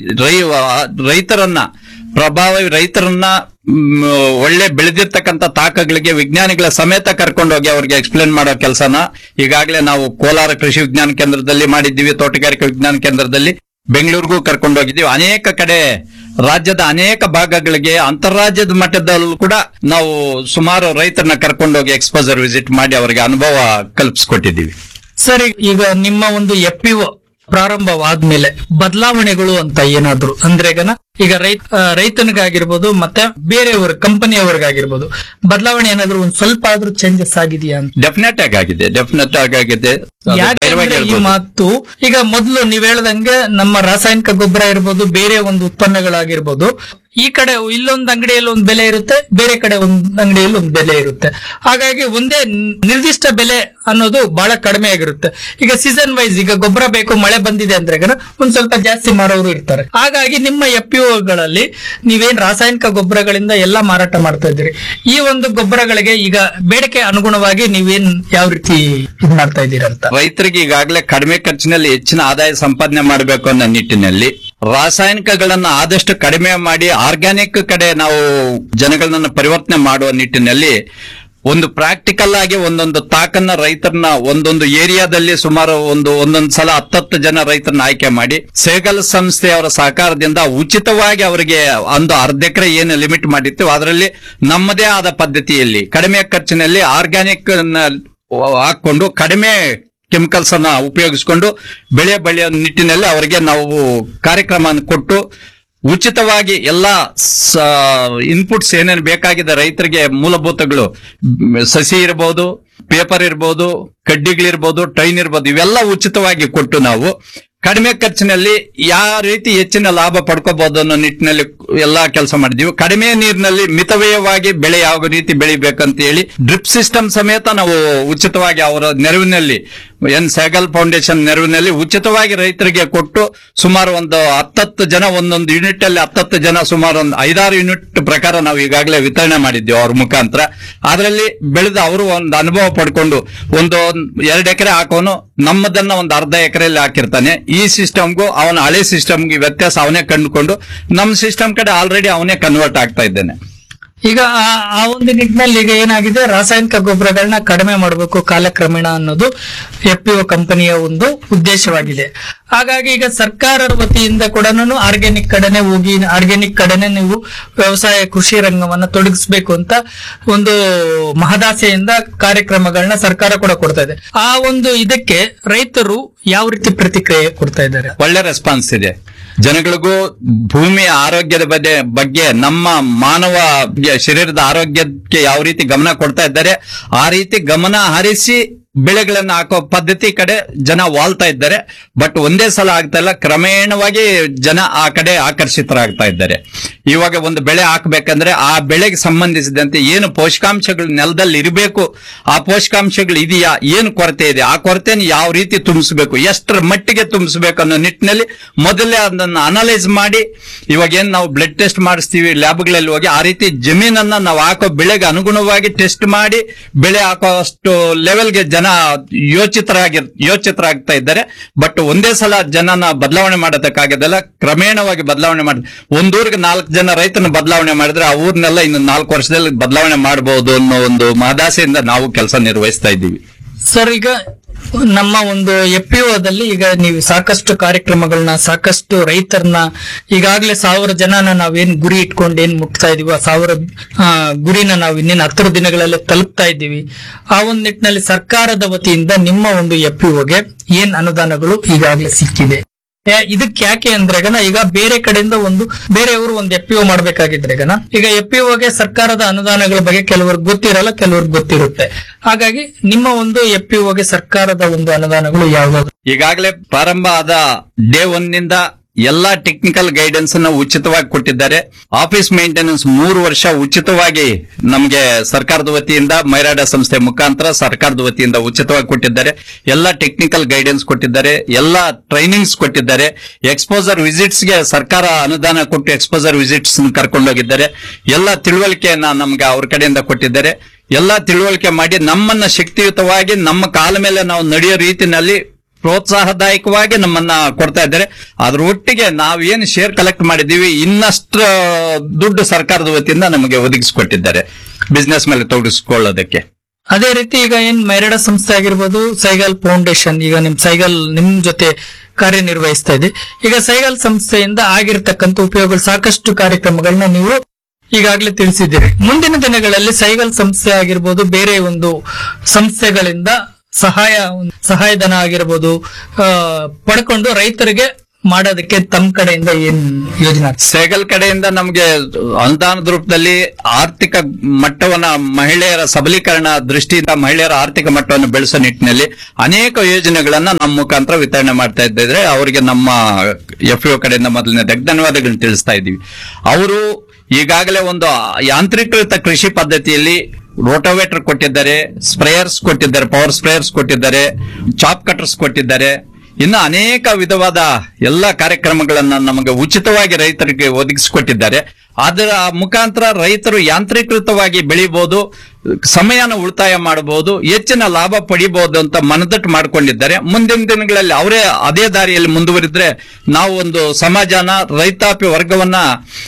ರೈತರನ್ನ ಒಳ್ಳೆ ಬೆಳೆದಿರ್ತಕ್ಕಂಥ ತಾಕಗಳಿಗೆ ವಿಜ್ಞಾನಿಗಳ ಸಮೇತ ಕರ್ಕೊಂಡೋಗಿ ಅವ್ರಿಗೆ ಎಕ್ಸ್ಪ್ಲೇನ್ ಮಾಡೋ ಕೆಲಸನ ಈಗಾಗಲೇ ನಾವು ಕೋಲಾರ ಕೃಷಿ ವಿಜ್ಞಾನ ಕೇಂದ್ರದಲ್ಲಿ ಮಾಡಿದ್ದೀವಿ, ತೋಟಗಾರಿಕಾ ವಿಜ್ಞಾನ ಕೇಂದ್ರದಲ್ಲಿ ಬೆಂಗಳೂರಿಗೂ ಕರ್ಕೊಂಡೋಗಿದ್ದೀವಿ. ಅನೇಕ ಕಡೆ ರಾಜ್ಯದ ಅನೇಕ ಭಾಗಗಳಿಗೆ ಅಂತಾರಾಜ್ಯದ ಮಟ್ಟದಲ್ಲೂ ಕೂಡ ನಾವು ಸುಮಾರು ರೈತರನ್ನ ಕರ್ಕೊಂಡೋಗಿ ಎಕ್ಸ್ಪೋಜರ್ ವಿಸಿಟ್ ಮಾಡಿ ಅವರಿಗೆ ಅನುಭವ ಕಲ್ಪಿಸ್ಕೊಟ್ಟಿದ್ದೀವಿ.
ಸರಿ, ಈಗ ನಿಮ್ಮ ಒಂದು FPO ಪ್ರಾರಂಭವಾದ್ಮೇಲೆ ಬದಲಾವಣೆಗಳು ಅಂತ ಏನಾದ್ರು ಅಂದ್ರೆ ಈಗ ರೈತನಿಗಾಗಿರ್ಬೋದು ಮತ್ತೆ ಬೇರೆಯವರು ಕಂಪನಿಯವರಿಗಾಗಿರ್ಬೋದು ಬದಲಾವಣೆ ಏನಾದ್ರು ಒಂದ್ ಸ್ವಲ್ಪ ಆದ್ರೂ ಚೇಂಜಸ್ ಆಗಿದೆಯಾ ಅಂತ?
ಡೆಫಿನೆಟ್ ಆಗಿದೆ ಅದು
ಯಾಕೆಂದ್ರೆ
ಧೈರ್ಯವಾಗಿ
ಈ
ಹೇಳ್ಬೋದು.
ಮಾತು ಈಗ ಮೊದಲು ನೀವ್ ಹೇಳ್ದಂಗೆ ನಮ್ಮ ರಾಸಾಯನಿಕ ಗೊಬ್ಬರ ಇರ್ಬೋದು, ಬೇರೆ ಒಂದು ಉತ್ಪನ್ನಗಳಾಗಿರ್ಬೋದು, ಈ ಕಡೆ ಇಲ್ಲೊಂದು ಅಂಗಡಿಯಲ್ಲಿ ಒಂದು ಬೆಲೆ ಇರುತ್ತೆ, ಬೇರೆ ಕಡೆ ಒಂದು ಅಂಗಡಿಯಲ್ಲಿ ಒಂದು ಬೆಲೆ ಇರುತ್ತೆ. ಹಾಗಾಗಿ ಒಂದೇ ನಿರ್ದಿಷ್ಟ ಬೆಲೆ ಅನ್ನೋದು ಬಹಳ ಕಡಿಮೆ ಆಗಿರುತ್ತೆ. ಈಗ ಸೀಸನ್ ವೈಸ್ ಈಗ ಗೊಬ್ಬರ ಬೇಕು, ಮಳೆ ಬಂದಿದೆ ಅಂದ್ರೆ ಒಂದ್ ಸ್ವಲ್ಪ ಜಾಸ್ತಿ ಮಾರೋರು ಇರ್ತಾರೆ. ಹಾಗಾಗಿ ನಿಮ್ಮ FPOಗಳಲ್ಲಿ ನೀವೇನ್ ರಾಸಾಯನಿಕ ಗೊಬ್ಬರಗಳಿಂದ ಎಲ್ಲಾ ಮಾರಾಟ ಮಾಡ್ತಾ ಇದ್ದೀರಿ, ಈ ಒಂದು ಗೊಬ್ಬರಗಳಿಗೆ ಈಗ ಬೇಡಿಕೆ ಅನುಗುಣವಾಗಿ ನೀವೇನ್ ಯಾವ ರೀತಿ ಇದ್ ಮಾಡ್ತಾ ಇದ್ದೀರಂತ?
ರೈತರಿಗೆ ಈಗಾಗಲೇ ಕಡಿಮೆ ಖರ್ಚಿನಲ್ಲಿ ಹೆಚ್ಚಿನ ಆದಾಯ ಸಂಪಾದನೆ ಮಾಡಬೇಕು ಅನ್ನೋ ನಿಟ್ಟಿನಲ್ಲಿ ರಾಸಾಯನಿಕಗಳನ್ನ ಆದಷ್ಟು ಕಡಿಮೆ ಮಾಡಿ ಆರ್ಗ್ಯಾನಿಕ್ ಕಡೆ ನಾವು ಜನಗಳನ್ನ ಪರಿವರ್ತನೆ ಮಾಡುವ ನಿಟ್ಟಿನಲ್ಲಿ ಒಂದು ಪ್ರಾಕ್ಟಿಕಲ್ ಆಗಿ ಒಂದೊಂದು ತಾಕನ್ನ ರೈತರನ್ನ ಒಂದೊಂದು ಏರಿಯಾದಲ್ಲಿ ಸುಮಾರು ಒಂದೊಂದು ಸಲ 10 ಜನ ರೈತರನ್ನ ಆಯ್ಕೆ ಮಾಡಿ ಸೇಗಲ್ ಸಂಸ್ಥೆಯವರ ಸಹಕಾರದಿಂದ ಉಚಿತವಾಗಿ ಅವರಿಗೆ ಒಂದು ಅರ್ಧ ಎಕರೆ ಏನು ಲಿಮಿಟ್ ಮಾಡಿರ್ತೀವಿ ಅದರಲ್ಲಿ ನಮ್ಮದೇ ಆದ ಪದ್ಧತಿಯಲ್ಲಿ ಕಡಿಮೆ ಖರ್ಚಿನಲ್ಲಿ ಆರ್ಗ್ಯಾನಿಕ್ ಹಾಕೊಂಡು ಕಡಿಮೆ ಕೆಮಿಕಲ್ಸ್ ಅನ್ನ ಉಪಯೋಗಿಸಿಕೊಂಡು ಬೆಳೆಯುವ ನಿಟ್ಟಿನಲ್ಲಿ ಅವರಿಗೆ ನಾವು ಕಾರ್ಯಕ್ರಮ ಕೊಟ್ಟು ಉಚಿತವಾಗಿ ಎಲ್ಲಾ ಇನ್ಪುಟ್ಸ್ ಏನೇನು ಬೇಕಾಗಿದೆ ರೈತರಿಗೆ ಮೂಲಭೂತಗಳು ಸಸಿ ಇರಬಹುದು, ಪೇಪರ್ ಇರಬಹುದು, ಕಡ್ಡಿಗಳಿರ್ಬೋದು, ಟ್ರೈನ್ ಇರ್ಬೋದು, ಇವೆಲ್ಲ ಉಚಿತವಾಗಿ ಕೊಟ್ಟು ನಾವು ಕಡಿಮೆ ಖರ್ಚಿನಲ್ಲಿ ಯಾವ ರೀತಿ ಹೆಚ್ಚಿನ ಲಾಭ ಪಡ್ಕೋಬಹುದು ಅನ್ನೋ ನಿಟ್ಟಿನಲ್ಲಿ ಎಲ್ಲಾ ಕೆಲಸ ಮಾಡಿದೀವಿ. ಕಡಿಮೆ ನೀರಿನಲ್ಲಿ ಮಿತವ್ಯಯವಾಗಿ ಬೆಳೆ ಯಾವ ರೀತಿ ಬೆಳಿಬೇಕಂತ ಹೇಳಿ ಡ್ರಿಪ್ ಸಿಸ್ಟಮ್ ಸಮೇತ ನಾವು ಉಚಿತವಾಗಿ ಅವರ ನೆರವಿನಲ್ಲಿ ಸೇಗಲ್ ಫೌಂಡೇಶನ್ ನೆರವಿನಲ್ಲಿ ಉಚಿತವಾಗಿ ರೈತರಿಗೆ ಕೊಟ್ಟು ಸುಮಾರು ಒಂದು 10 ಜನ ಒಂದೊಂದು ಯೂನಿಟ್ ಅಲ್ಲಿ 10 ಜನ ಸುಮಾರು ಒಂದು 5-6 ಯೂನಿಟ್ ಪ್ರಕಾರ ನಾವು ಈಗಾಗಲೇ ವಿತರಣೆ ಮಾಡಿದ್ದೇವೆ ಅವ್ರ ಮುಖಾಂತರ. ಅದರಲ್ಲಿ ಬೆಳೆದ ಅವರು ಒಂದು ಅನುಭವ ಪಡ್ಕೊಂಡು ಒಂದು 2 ಎಕರೆ ಹಾಕೋನು ನಮ್ಮದನ್ನ ಒಂದು ಅರ್ಧ ಎಕರೆಯಲ್ಲಿ ಹಾಕಿರ್ತಾನೆ. ಈ ಸಿಸ್ಟಮ್ಗೂ ಅವನ ಹಳೆ ಸಿಸ್ಟಮ್ಗೆ ವ್ಯತ್ಯಾಸ ಅವನೇ ಕಂಡುಕೊಂಡು ನಮ್ಮ ಸಿಸ್ಟಮ್ ಕಡೆ ಆಲ್ರೆಡಿ ಅವನೇ ಕನ್ವರ್ಟ್ ಆಗ್ತಾ ಇದ್ದಾನೆ.
ಈಗ ಆ ಒಂದು ನಿಟ್ಟಿನಲ್ಲಿ ಈಗ ಏನಾಗಿದೆ, ರಾಸಾಯನಿಕ ಗೊಬ್ಬರಗಳನ್ನ ಕಡಿಮೆ ಮಾಡಬೇಕು ಕಾಲಕ್ರಮೇಣ ಅನ್ನೋದು FPO ಕಂಪನಿಯ ಒಂದು ಉದ್ದೇಶವಾಗಿದೆ. ಹಾಗಾಗಿ ಈಗ ಸರ್ಕಾರದ ವತಿಯಿಂದ ಕೂಡ ಆರ್ಗ್ಯಾನಿಕ್ ಕಡೆನೆ ಹೋಗಿ ಆರ್ಗ್ಯಾನಿಕ್ ಕಡೆನೆ ನೀವು ವ್ಯವಸಾಯ ಕೃಷಿ ರಂಗವನ್ನ ತೊಡಗಿಸಬೇಕು ಅಂತ ಒಂದು ಮಹದಾಸೆಯಿಂದ ಕಾರ್ಯಕ್ರಮಗಳನ್ನ ಸರ್ಕಾರ ಕೂಡ ಕೊಡ್ತಾ ಇದೆ. ಆ ಒಂದು ಇದಕ್ಕೆ ರೈತರು ಯಾವ ರೀತಿ ಪ್ರತಿಕ್ರಿಯೆ ಕೊಡ್ತಾ ಇದ್ದಾರೆ?
ಒಳ್ಳೆ ರೆಸ್ಪಾನ್ಸ್ ಇದೆ. ಜನಗಳಿಗೂ ಭೂಮಿಯ ಆರೋಗ್ಯದ ಬಗ್ಗೆ ನಮ್ಮ ಮಾನವ ಶರೀರದ ಆರೋಗ್ಯಕ್ಕೆ ಯಾವ ರೀತಿ ಗಮನ ಕೊಡ್ತಾ ಇದ್ದಾರೆ ಆ ರೀತಿ ಗಮನ ಹರಿಸಿ ಬೆಳೆಗಳನ್ನ ಹಾಕೋ ಪದ್ಧತಿ ಕಡೆ ಜನ ವಾಲ್ತಾ ಇದ್ದಾರೆ. ಬಟ್ ಒಂದೇ ಸಲ ಆಗ್ತಾ ಇಲ್ಲ, ಕ್ರಮೇಣವಾಗಿ ಜನ ಆ ಕಡೆ ಆಕರ್ಷಿತರಾಗ್ತಾ ಇದ್ದಾರೆ. ಇವಾಗ ಒಂದು ಬೆಳೆ ಹಾಕಬೇಕಂದ್ರೆ ಆ ಬೆಳೆಗೆ ಸಂಬಂಧಿಸಿದಂತೆ ಏನು ಪೋಷಕಾಂಶಗಳು ನೆಲದಲ್ಲಿ ಇರಬೇಕು, ಆ ಪೋಷಕಾಂಶಗಳು ಇದೆಯಾ, ಏನು ಕೊರತೆ ಇದೆ, ಆ ಕೊರತೆಯನ್ನು ಯಾವ ರೀತಿ ತುಂಬಿಸಬೇಕು, ಎಷ್ಟರ ಮಟ್ಟಿಗೆ ತುಂಬಿಸಬೇಕು ಅನ್ನೋ ನಿಟ್ಟಿನಲ್ಲಿ ಮೊದಲೇ ಅದನ್ನು ಅನಲೈಸ್ ಮಾಡಿ, ಇವಾಗ ಏನ್ ನಾವು ಬ್ಲಡ್ ಟೆಸ್ಟ್ ಮಾಡಿಸ್ತೀವಿ ಲ್ಯಾಬ್ಗಳಲ್ಲಿ ಹೋಗಿ, ಆ ರೀತಿ ಜಮೀನನ್ನ ನಾವು ಹಾಕೋ ಬೆಳೆಗೆ ಅನುಗುಣವಾಗಿ ಟೆಸ್ಟ್ ಮಾಡಿ ಬೆಳೆ ಹಾಕೋ ಅಷ್ಟು ಲೆವೆಲ್ಗೆ ಜನ ಯೋಚಿತರಾಗ್ತಾ ಇದ್ದಾರೆ. ಬಟ್ ಒಂದೇ ಸಲ ಜನನ ಬದಲಾವಣೆ ಮಾಡೋದಕ್ಕಾಗದಲ್ಲ, ಕ್ರಮೇಣವಾಗಿ ಬದಲಾವಣೆ ಮಾಡಿ ಒಂದೂರಿಗೆ 4 ಜನ ರೈತನ ಬದಲಾವಣೆ ಮಾಡಿದ್ರೆ ಆ ಊರ್ನೆಲ್ಲ ಇನ್ನು 4 ವರ್ಷದಲ್ಲಿ ಬದಲಾವಣೆ ಮಾಡಬಹುದು ಅನ್ನೋ ಒಂದು ಮಹದಾಸೆಯಿಂದ ನಾವು ಕೆಲಸ ನಿರ್ವಹಿಸ್ತಾ ಇದ್ದೀವಿ.
ಸರ್, ಈಗ ನಮ್ಮ ಒಂದು FPOದಲ್ಲಿ ಈಗ ನೀವು ಸಾಕಷ್ಟು ಕಾರ್ಯಕ್ರಮಗಳನ್ನ, ಸಾಕಷ್ಟು ರೈತರನ್ನ, ಈಗಾಗಲೇ 1000 ಜನನ ನಾವೇನ್ ಗುರಿ ಇಟ್ಕೊಂಡು ಏನ್ ಮುಟ್ತಾ ಇದೀವಿ, ಆ 1000 ಗುರಿನ ನಾವು ಇನ್ನೇನು 10 ದಿನಗಳಲ್ಲಿ ತಲುಪ್ತಾ ಇದ್ದೀವಿ. ಆ ಒಂದು ನಿಟ್ಟಿನಲ್ಲಿ ಸರ್ಕಾರದ ವತಿಯಿಂದ ನಿಮ್ಮ ಒಂದು FPOಗೆ ಏನ್ ಅನುದಾನಗಳು ಈಗಾಗಲೇ ಸಿಕ್ಕಿದೆ? ಇದಕ್ಕೆ ಯಾಕೆ ಅಂದ್ರೆ ಈಗ ಬೇರೆ ಕಡೆಯಿಂದ ಬೇರೆಯವರು ಒಂದು FPO ಮಾಡ್ಬೇಕಾಗಿದ್ರೆ ಈಗ FPOಗೆ ಸರ್ಕಾರದ ಅನುದಾನಗಳ ಬಗ್ಗೆ ಕೆಲವರಿಗೆ ಗೊತ್ತಿರಲ್ಲ, ಕೆಲವರಿಗೆ ಗೊತ್ತಿರುತ್ತೆ. ಹಾಗಾಗಿ ನಿಮ್ಮ ಒಂದು FPOಗೆ ಸರ್ಕಾರದ ಒಂದು ಅನುದಾನಗಳು ಯಾವ್ಯಾವ?
ಈಗಾಗಲೇ ಪ್ರಾರಂಭ ಆದ ಡೇ 1 ನಿಂದ ಎಲ್ಲಾ ಟೆಕ್ನಿಕಲ್ ಗೈಡೆನ್ಸ್ ಅನ್ನು ಉಚಿತವಾಗಿ ಕೊಟ್ಟಿದ್ದಾರೆ. ಆಫೀಸ್ ಮೇಂಟೆನೆನ್ಸ್ 3 ವರ್ಷ ಉಚಿತವಾಗಿ ನಮಗೆ ಸರ್ಕಾರದ ವತಿಯಿಂದ ಮೈರಾಡ ಸಂಸ್ಥೆ ಮುಖಾಂತರ ಸರ್ಕಾರದ ವತಿಯಿಂದ ಉಚಿತವಾಗಿ ಕೊಟ್ಟಿದ್ದಾರೆ. ಎಲ್ಲಾ ಟೆಕ್ನಿಕಲ್ ಗೈಡೆನ್ಸ್ ಕೊಟ್ಟಿದ್ದಾರೆ, ಎಲ್ಲಾ ಟ್ರೈನಿಂಗ್ಸ್ ಕೊಟ್ಟಿದ್ದಾರೆ. ಎಕ್ಸ್ಪೋಸರ್ ವಿಸಿಟ್ಸ್ ಗೆ ಸರ್ಕಾರ ಅನುದಾನ ಕೊಟ್ಟು ಎಕ್ಸ್ಪೋಸರ್ ವಿಸಿಟ್ಸ್ ಕರ್ಕೊಂಡೋಗಿದ್ದಾರೆ. ಎಲ್ಲಾ ತಿಳುವಳಿಕೆಯನ್ನ ನಮ್ಗೆ ಅವ್ರ ಕಡೆಯಿಂದ ಕೊಟ್ಟಿದ್ದಾರೆ. ಎಲ್ಲಾ ತಿಳುವಳಿಕೆ ಮಾಡಿ ನಮ್ಮನ್ನ ಶಕ್ತಿಯುತವಾಗಿ ನಮ್ಮ ಕಾಲ ಮೇಲೆ ನಾವು ನಡೆಯೋ ರೀತಿನಲ್ಲಿ ಪ್ರೋತ್ಸಾಹದಾಯಕವಾಗಿ ನಮ್ಮನ್ನ ಕೊಡ್ತಾ ಇದ್ದಾರೆ. ಅದ್ರ ಒಟ್ಟಿಗೆ ನಾವೇನು ಶೇರ್ ಕಲೆಕ್ಟ್ ಮಾಡಿದೀವಿ ಇನ್ನಷ್ಟು ದುಡ್ಡು ಸರ್ಕಾರದ ವತಿಯಿಂದ ನಮಗೆ ಒದಗಿಸಿಕೊಟ್ಟಿದ್ದಾರೆ ಬಿಸ್ನೆಸ್ ಮೇಲೆ ತೊಡಗಿಸಿಕೊಳ್ಳೋದಕ್ಕೆ.
ಅದೇ ರೀತಿ ಈಗ ಏನ್ ಮೈರಾಡ ಸಂಸ್ಥೆ ಆಗಿರ್ಬೋದು, ಸೈಗಲ್ ಫೌಂಡೇಶನ್, ಈಗ ನಿಮ್ ಜೊತೆ ಕಾರ್ಯನಿರ್ವಹಿಸ್ತಾ ಇದೆ. ಈಗ ಸೈಗಲ್ ಸಂಸ್ಥೆಯಿಂದ ಆಗಿರ್ತಕ್ಕಂಥ ಉಪಯೋಗಗಳು ಸಾಕಷ್ಟು ಕಾರ್ಯಕ್ರಮಗಳನ್ನ ನೀವು ಈಗಾಗಲೇ ತಿಳಿಸಿದ್ದೀರಿ. ಮುಂದಿನ ದಿನಗಳಲ್ಲಿ ಸೈಗಲ್ ಸಂಸ್ಥೆ ಆಗಿರ್ಬೋದು, ಬೇರೆ ಒಂದು ಸಂಸ್ಥೆಗಳಿಂದ ಸಹಾಯಧನ ಆಗಿರ್ಬೋದು ಪಡ್ಕೊಂಡು ರೈತರಿಗೆ ಮಾಡೋದಕ್ಕೆ ತಮ್ಮ ಕಡೆಯಿಂದ ಏನ್ ಯೋಜನೆ?
ಸೇಗಲ್ ಕಡೆಯಿಂದ ನಮಗೆ ಅನುದಾನದ ರೂಪದಲ್ಲಿ ಆರ್ಥಿಕ ಮಟ್ಟವನ್ನ ಮಹಿಳೆಯರ ಸಬಲೀಕರಣ ದೃಷ್ಟಿಯಿಂದ ಮಹಿಳೆಯರ ಆರ್ಥಿಕ ಮಟ್ಟವನ್ನು ಬೆಳೆಸೋ ನಿಟ್ಟಿನಲ್ಲಿ ಅನೇಕ ಯೋಜನೆಗಳನ್ನ ನಮ್ಮ ಮುಖಾಂತರ ವಿತರಣೆ ಮಾಡ್ತಾ ಇದ್ದಿದ್ರೆ ಅವರಿಗೆ ನಮ್ಮ FAO ಕಡೆಯಿಂದ ಮೊದಲನೇದಾಗಿ ಧನ್ಯವಾದಗಳನ್ನ ತಿಳಿಸ್ತಾ ಇದ್ದೀವಿ. ಅವರು ಈಗಾಗಲೇ ಒಂದು ಯಾಂತ್ರೀಕೃತ ಕೃಷಿ ಪದ್ಧತಿಯಲ್ಲಿ ರೋಟೋವೇಟರ್ ಕೊಟ್ಟಿದ್ದಾರೆ, ಸ್ಪ್ರೇಯರ್ಸ್ ಕೊಟ್ಟಿದ್ದಾರೆ, ಪವರ್ ಸ್ಪ್ರೇಯರ್ಸ್ ಕೊಟ್ಟಿದ್ದಾರೆ, ಚಾಪ್ ಕಟರ್ಸ್ ಕೊಟ್ಟಿದ್ದಾರೆ. ಇನ್ನು ಅನೇಕ ವಿಧವಾದ ಎಲ್ಲ ಕಾರ್ಯಕ್ರಮಗಳನ್ನ ನಮಗೆ ಉಚಿತವಾಗಿ ರೈತರಿಗೆ ಒದಗಿಸಿಕೊಟ್ಟಿದ್ದಾರೆ. ಅದರ ಮುಖಾಂತರ ರೈತರು ಯಾಂತ್ರೀಕೃತವಾಗಿ ಬೆಳಿಬಹುದು, ಸಮಯನ ಉಳಿತಾಯ ಮಾಡಬಹುದು, ಹೆಚ್ಚಿನ ಲಾಭ ಪಡಿಬಹುದು ಅಂತ ಮನದಟ್ಟು ಮಾಡಿಕೊಂಡಿದ್ದಾರೆ. ಮುಂದಿನ ದಿನಗಳಲ್ಲಿ ಅವರೇ ಅದೇ ದಾರಿಯಲ್ಲಿ ಮುಂದುವರಿದ್ರೆ ನಾವು ಒಂದು ಸಮಾಜನ, ರೈತಾಪಿ ವರ್ಗವನ್ನ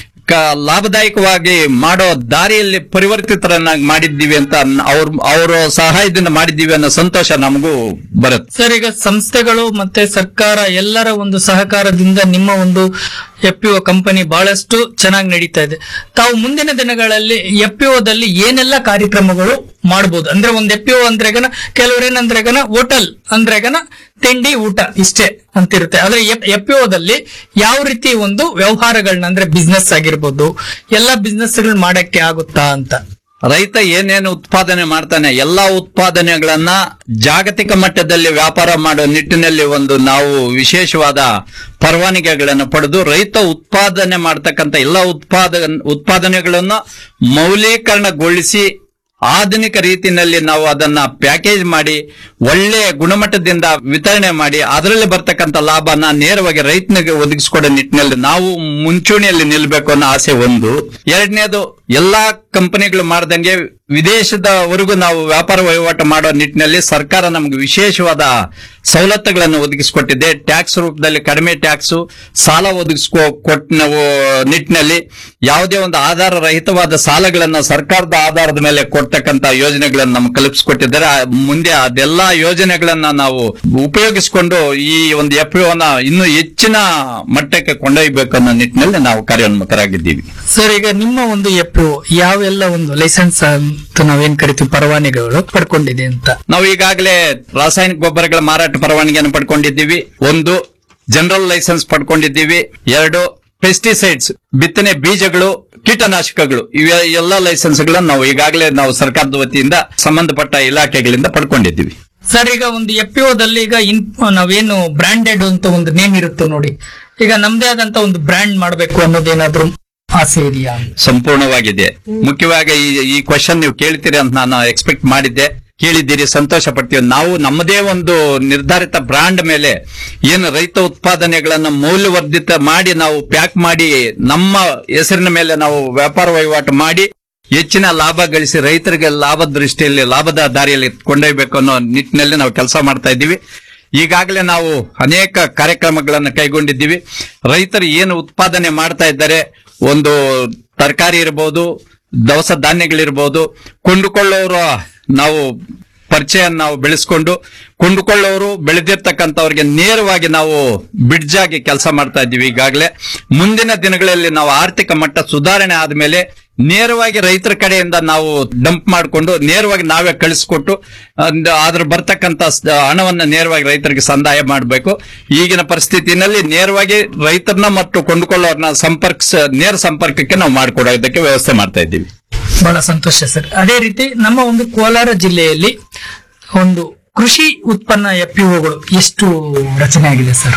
ಲಾಭದಾಯಕವಾಗಿ ಮಾಡೋ ದಾರಿಯಲ್ಲಿ ಪರಿವರ್ತಿತರನ್ನಾಗಿ ಮಾಡಿದ್ದೀವಿ ಅಂತ ಅವರ ಸಹಾಯದಿಂದ ಮಾಡಿದ್ದೀವಿ ಅನ್ನೋ ಸಂತೋಷ ನಮಗೂ ಬರುತ್ತೆ.
ಸರ್, ಈಗ ಸಂಸ್ಥೆಗಳು ಮತ್ತೆ ಸರ್ಕಾರ ಎಲ್ಲರ ಒಂದು ಸಹಕಾರದಿಂದ ನಿಮ್ಮ ಒಂದು FPO ಕಂಪನಿ ಬಹಳಷ್ಟು ಚೆನ್ನಾಗಿ ನಡೀತಾ ಇದೆ. ತಾವು ಮುಂದಿನ ದಿನಗಳಲ್ಲಿ FPOದಲ್ಲಿ ಏನೆಲ್ಲ ಕಾರ್ಯಕ್ರಮಗಳು ಮಾಡಬಹುದು? ಅಂದ್ರೆ ಒಂದು FPO ಅಂದ್ರೆಗನ ಕೆಲವರೇನಂದ್ರೆಗನ ಹೋಟೆಲ್ ಅಂದ್ರೆಗನ ತಿಂಡಿ ಊಟ ಇಷ್ಟೇ ಅಂತಿರುತ್ತೆ. ಆದ್ರೆ FPOದಲ್ಲಿ ಯಾವ ರೀತಿ ಒಂದು ವ್ಯವಹಾರಗಳನ್ನ ಅಂದ್ರೆ ಬಿಸ್ನೆಸ್ ಆಗಿರ್ಬೋದು, ಎಲ್ಲಾ ಬಿಸ್ನೆಸ್ ಮಾಡಕ್ಕೆ ಆಗುತ್ತಾ ಅಂತ?
ರೈತ ಏನೇನು ಉತ್ಪಾದನೆ ಮಾಡ್ತಾನೆ ಎಲ್ಲಾ ಉತ್ಪಾದನೆಗಳನ್ನ ಜಾಗತಿಕ ಮಟ್ಟದಲ್ಲಿ ವ್ಯಾಪಾರ ಮಾಡೋ ನಿಟ್ಟಿನಲ್ಲಿ ಒಂದು ನಾವು ವಿಶೇಷವಾದ ಪರವಾನಗಿಗಳನ್ನು ಪಡೆದು ರೈತ ಉತ್ಪಾದನೆ ಮಾಡತಕ್ಕಂತ ಎಲ್ಲಾ ಉತ್ಪಾದನೆಗಳನ್ನು ಮೌಲ್ಯೀಕರಣಗೊಳಿಸಿ ಆಧುನಿಕ ರೀತಿಯಲ್ಲಿ ನಾವು ಅದನ್ನ ಪ್ಯಾಕೇಜ್ ಮಾಡಿ ಒಳ್ಳೆ ಗುಣಮಟ್ಟದಿಂದ ವಿತರಣೆ ಮಾಡಿ ಅದರಲ್ಲಿ ಬರ್ತಕ್ಕಂಥ ಲಾಭನ ನೇರವಾಗಿ ರೈತನಿಗೆ ಒದಗಿಸಿಕೊಡೋ ನಿಟ್ಟಿನಲ್ಲಿ ನಾವು ಮುಂಚೂಣಿಯಲ್ಲಿ ನಿಲ್ಲಬೇಕು ಅನ್ನೋ ಆಸೆ ಒಂದು. ಎರಡನೇದು, ಎಲ್ಲಾ ಕಂಪನಿಗಳು ಮಾಡ್ದಂಗೆ ವಿದೇಶದವರೆಗೂ ನಾವು ವ್ಯಾಪಾರ ವಹಿವಾಟು ಮಾಡೋ ನಿಟ್ಟಿನಲ್ಲಿ ಸರ್ಕಾರ ನಮಗೆ ವಿಶೇಷವಾದ ಸವಲತ್ತುಗಳನ್ನು ಒದಗಿಸಿಕೊಟ್ಟಿದೆ. ಟ್ಯಾಕ್ಸ್ ರೂಪದಲ್ಲಿ ಕಡಿಮೆ ಟ್ಯಾಕ್ಸ್, ಸಾಲ ಒದಗಿಸಿಕೊಟ್ಟ ನಿಟ್ಟಿನಲ್ಲಿ ಯಾವುದೇ ಒಂದು ಆಧಾರ ರಹಿತವಾದ ಸಾಲಗಳನ್ನು ಸರ್ಕಾರದ ಆಧಾರದ ಮೇಲೆ ಕೊಡ್ತಕ್ಕಂತ ಯೋಜನೆಗಳನ್ನು ನಮ್ಗೆ ಕಲ್ಪಿಸಿಕೊಟ್ಟಿದ್ದಾರೆ. ಮುಂದೆ ಅದೆಲ್ಲಾ ಯೋಜನೆಗಳನ್ನ ನಾವು ಉಪಯೋಗಿಸಿಕೊಂಡು ಈ ಒಂದು FPOನ ಇನ್ನೂ ಹೆಚ್ಚಿನ ಮಟ್ಟಕ್ಕೆ ಕೊಂಡೊಯ್ಯಬೇಕು ಅನ್ನೋ ನಿಟ್ಟಿನಲ್ಲಿ ನಾವು ಕಾರ್ಯೋನ್ಮುಖರಾಗಿದ್ದೀವಿ.
ಸರ್, ಈಗ ನಿಮ್ಮ ಒಂದು FPO ಯಾವೆಲ್ಲ ಒಂದು ಲೈಸೆನ್ಸ್ ಅಂತ ನಾವೇನ್ ಕರಿತೀವಿ ಪರವಾನಗಿಗಳು ಪಡ್ಕೊಂಡಿದೆ ಅಂತ?
ನಾವು ಈಗಾಗಲೇ ರಾಸಾಯನಿಕ ಗೊಬ್ಬರಗಳ ಮಾರಾಟ ಪರವಾನಗಿಯನ್ನು ಪಡ್ಕೊಂಡಿದ್ದೀವಿ. ಒಂದು, ಜನರಲ್ ಲೈಸೆನ್ಸ್ ಪಡ್ಕೊಂಡಿದ್ದೀವಿ. ಎರಡು, ಪೆಸ್ಟಿಸೈಡ್ಸ್ ಬಿತ್ತನೆ ಬೀಜಗಳು, ಕೀಟನಾಶಕಗಳು, ಇವೆ ಎಲ್ಲ ಲೈಸೆನ್ಸ್ಗಳನ್ನು ನಾವು ಈಗಾಗಲೇ ನಾವು ಸರ್ಕಾರದ ವತಿಯಿಂದ ಸಂಬಂಧಪಟ್ಟ ಇಲಾಖೆಗಳಿಂದ ಪಡ್ಕೊಂಡಿದ್ದೀವಿ.
ಸರ್, ಈಗ ಒಂದು FPOದಲ್ಲಿ ಈಗ ನಾವೇನು ಬ್ರಾಂಡೆಡ್ ಅಂತ ಒಂದು ನೇಮ್ ಇರುತ್ತೆ ನೋಡಿ, ಈಗ ನಮ್ದೇ ಆದಂತ ಒಂದು ಬ್ರ್ಯಾಂಡ್ ಮಾಡಬೇಕು ಅನ್ನೋದೇನಾದ್ರೂ ಆಸೆ ಇದೆಯಾ?
ಸಂಪೂರ್ಣವಾಗಿದೆ. ಮುಖ್ಯವಾಗಿ ಈ ಕ್ವಶನ್ ನೀವು ಕೇಳ್ತೀರಿ ಅಂತ ನಾನು ಎಕ್ಸ್ಪೆಕ್ಟ್ ಮಾಡಿದ್ದೆ. ಕೇಳಿದ್ದೀರಿ, ಸಂತೋಷ ಪಡ್ತೀವಿ. ನಾವು ನಮ್ಮದೇ ಒಂದು ನಿರ್ಧಾರಿತ ಬ್ರಾಂಡ್ ಮೇಲೆ ಏನು ರೈತ ಉತ್ಪಾದನೆಗಳನ್ನ ಮೌಲ್ಯವರ್ಧಿತ ಮಾಡಿ ನಾವು ಪ್ಯಾಕ್ ಮಾಡಿ ನಮ್ಮ ಹೆಸರಿನ ಮೇಲೆ ನಾವು ವ್ಯಾಪಾರ ವಹಿವಾಟು ಮಾಡಿ ಹೆಚ್ಚಿನ ಲಾಭ ಗಳಿಸಿ ರೈತರಿಗೆ ಲಾಭದ ದೃಷ್ಟಿಯಲ್ಲಿ ಲಾಭದ ದಾರಿಯಲ್ಲಿ ಕೊಂಡೊಯ್ಯಬೇಕು ಅನ್ನೋ ನಿಟ್ಟಿನಲ್ಲಿ ನಾವು ಕೆಲಸ ಮಾಡ್ತಾ ಇದ್ದೀವಿ. ಈಗಾಗಲೇ ನಾವು ಅನೇಕ ಕಾರ್ಯಕ್ರಮಗಳನ್ನು ಕೈಗೊಂಡಿದ್ದೀವಿ. ರೈತರು ಏನು ಉತ್ಪಾದನೆ ಮಾಡ್ತಾ ಇದ್ದಾರೆ, ಒಂದು ತರಕಾರಿ ಇರಬಹುದು, ದವಸ ಧಾನ್ಯಗಳಿರ್ಬೋದು, ಕೊಂಡುಕೊಳ್ಳೋರು ನಾವು ಪರಿಚಯ ನಾವು ಬೆಳೆಸ್ಕೊಂಡು ಕೊಂಡುಕೊಳ್ಳೋರು ಬೆಳೆದಿರ್ತಕ್ಕಂಥವ್ರಿಗೆ ನೇರವಾಗಿ ನಾವು ಬ್ರಿಡ್ಜ್ ಆಗಿ ಕೆಲಸ ಮಾಡ್ತಾ ಇದ್ದೀವಿ. ಈಗಾಗಲೇ ಮುಂದಿನ ದಿನಗಳಲ್ಲಿ ನಾವು ಆರ್ಥಿಕ ಮಟ್ಟ ಸುಧಾರಣೆ ಆದ್ಮೇಲೆ ನೇರವಾಗಿ ರೈತರ ಕಡೆಯಿಂದ ನಾವು ಡಂಪ್ ಮಾಡಿಕೊಂಡು ನೇರವಾಗಿ ನಾವೇ ಕಳಿಸ್ಕೊಟ್ಟು ಅದ್ರ ಬರ್ತಕ್ಕಂಥ ಹಣವನ್ನ ನೇರವಾಗಿ ರೈತರಿಗೆ ಸಂದಾಯ ಮಾಡಬೇಕು. ಈಗಿನ ಪರಿಸ್ಥಿತಿನಲ್ಲಿ ನೇರವಾಗಿ ರೈತರನ್ನ ಮತ್ತು ಕೊಂಡುಕೊಳ್ಳೋರ್ನ ನೇರ ಸಂಪರ್ಕಕ್ಕೆ ನಾವು ಮಾಡಿಕೊಡೋದಕ್ಕೆ ವ್ಯವಸ್ಥೆ ಮಾಡ್ತಾ ಇದ್ದೀವಿ.
ಬಹಳ ಸಂತೋಷ ಸರ್. ಅದೇ ರೀತಿ ನಮ್ಮ ಒಂದು ಕೋಲಾರ ಜಿಲ್ಲೆಯಲ್ಲಿ ಒಂದು ಕೃಷಿ ಉತ್ಪನ್ನ FPOಗಳು ಎಷ್ಟು ರಚನೆ ಆಗಿದೆ ಸರ್?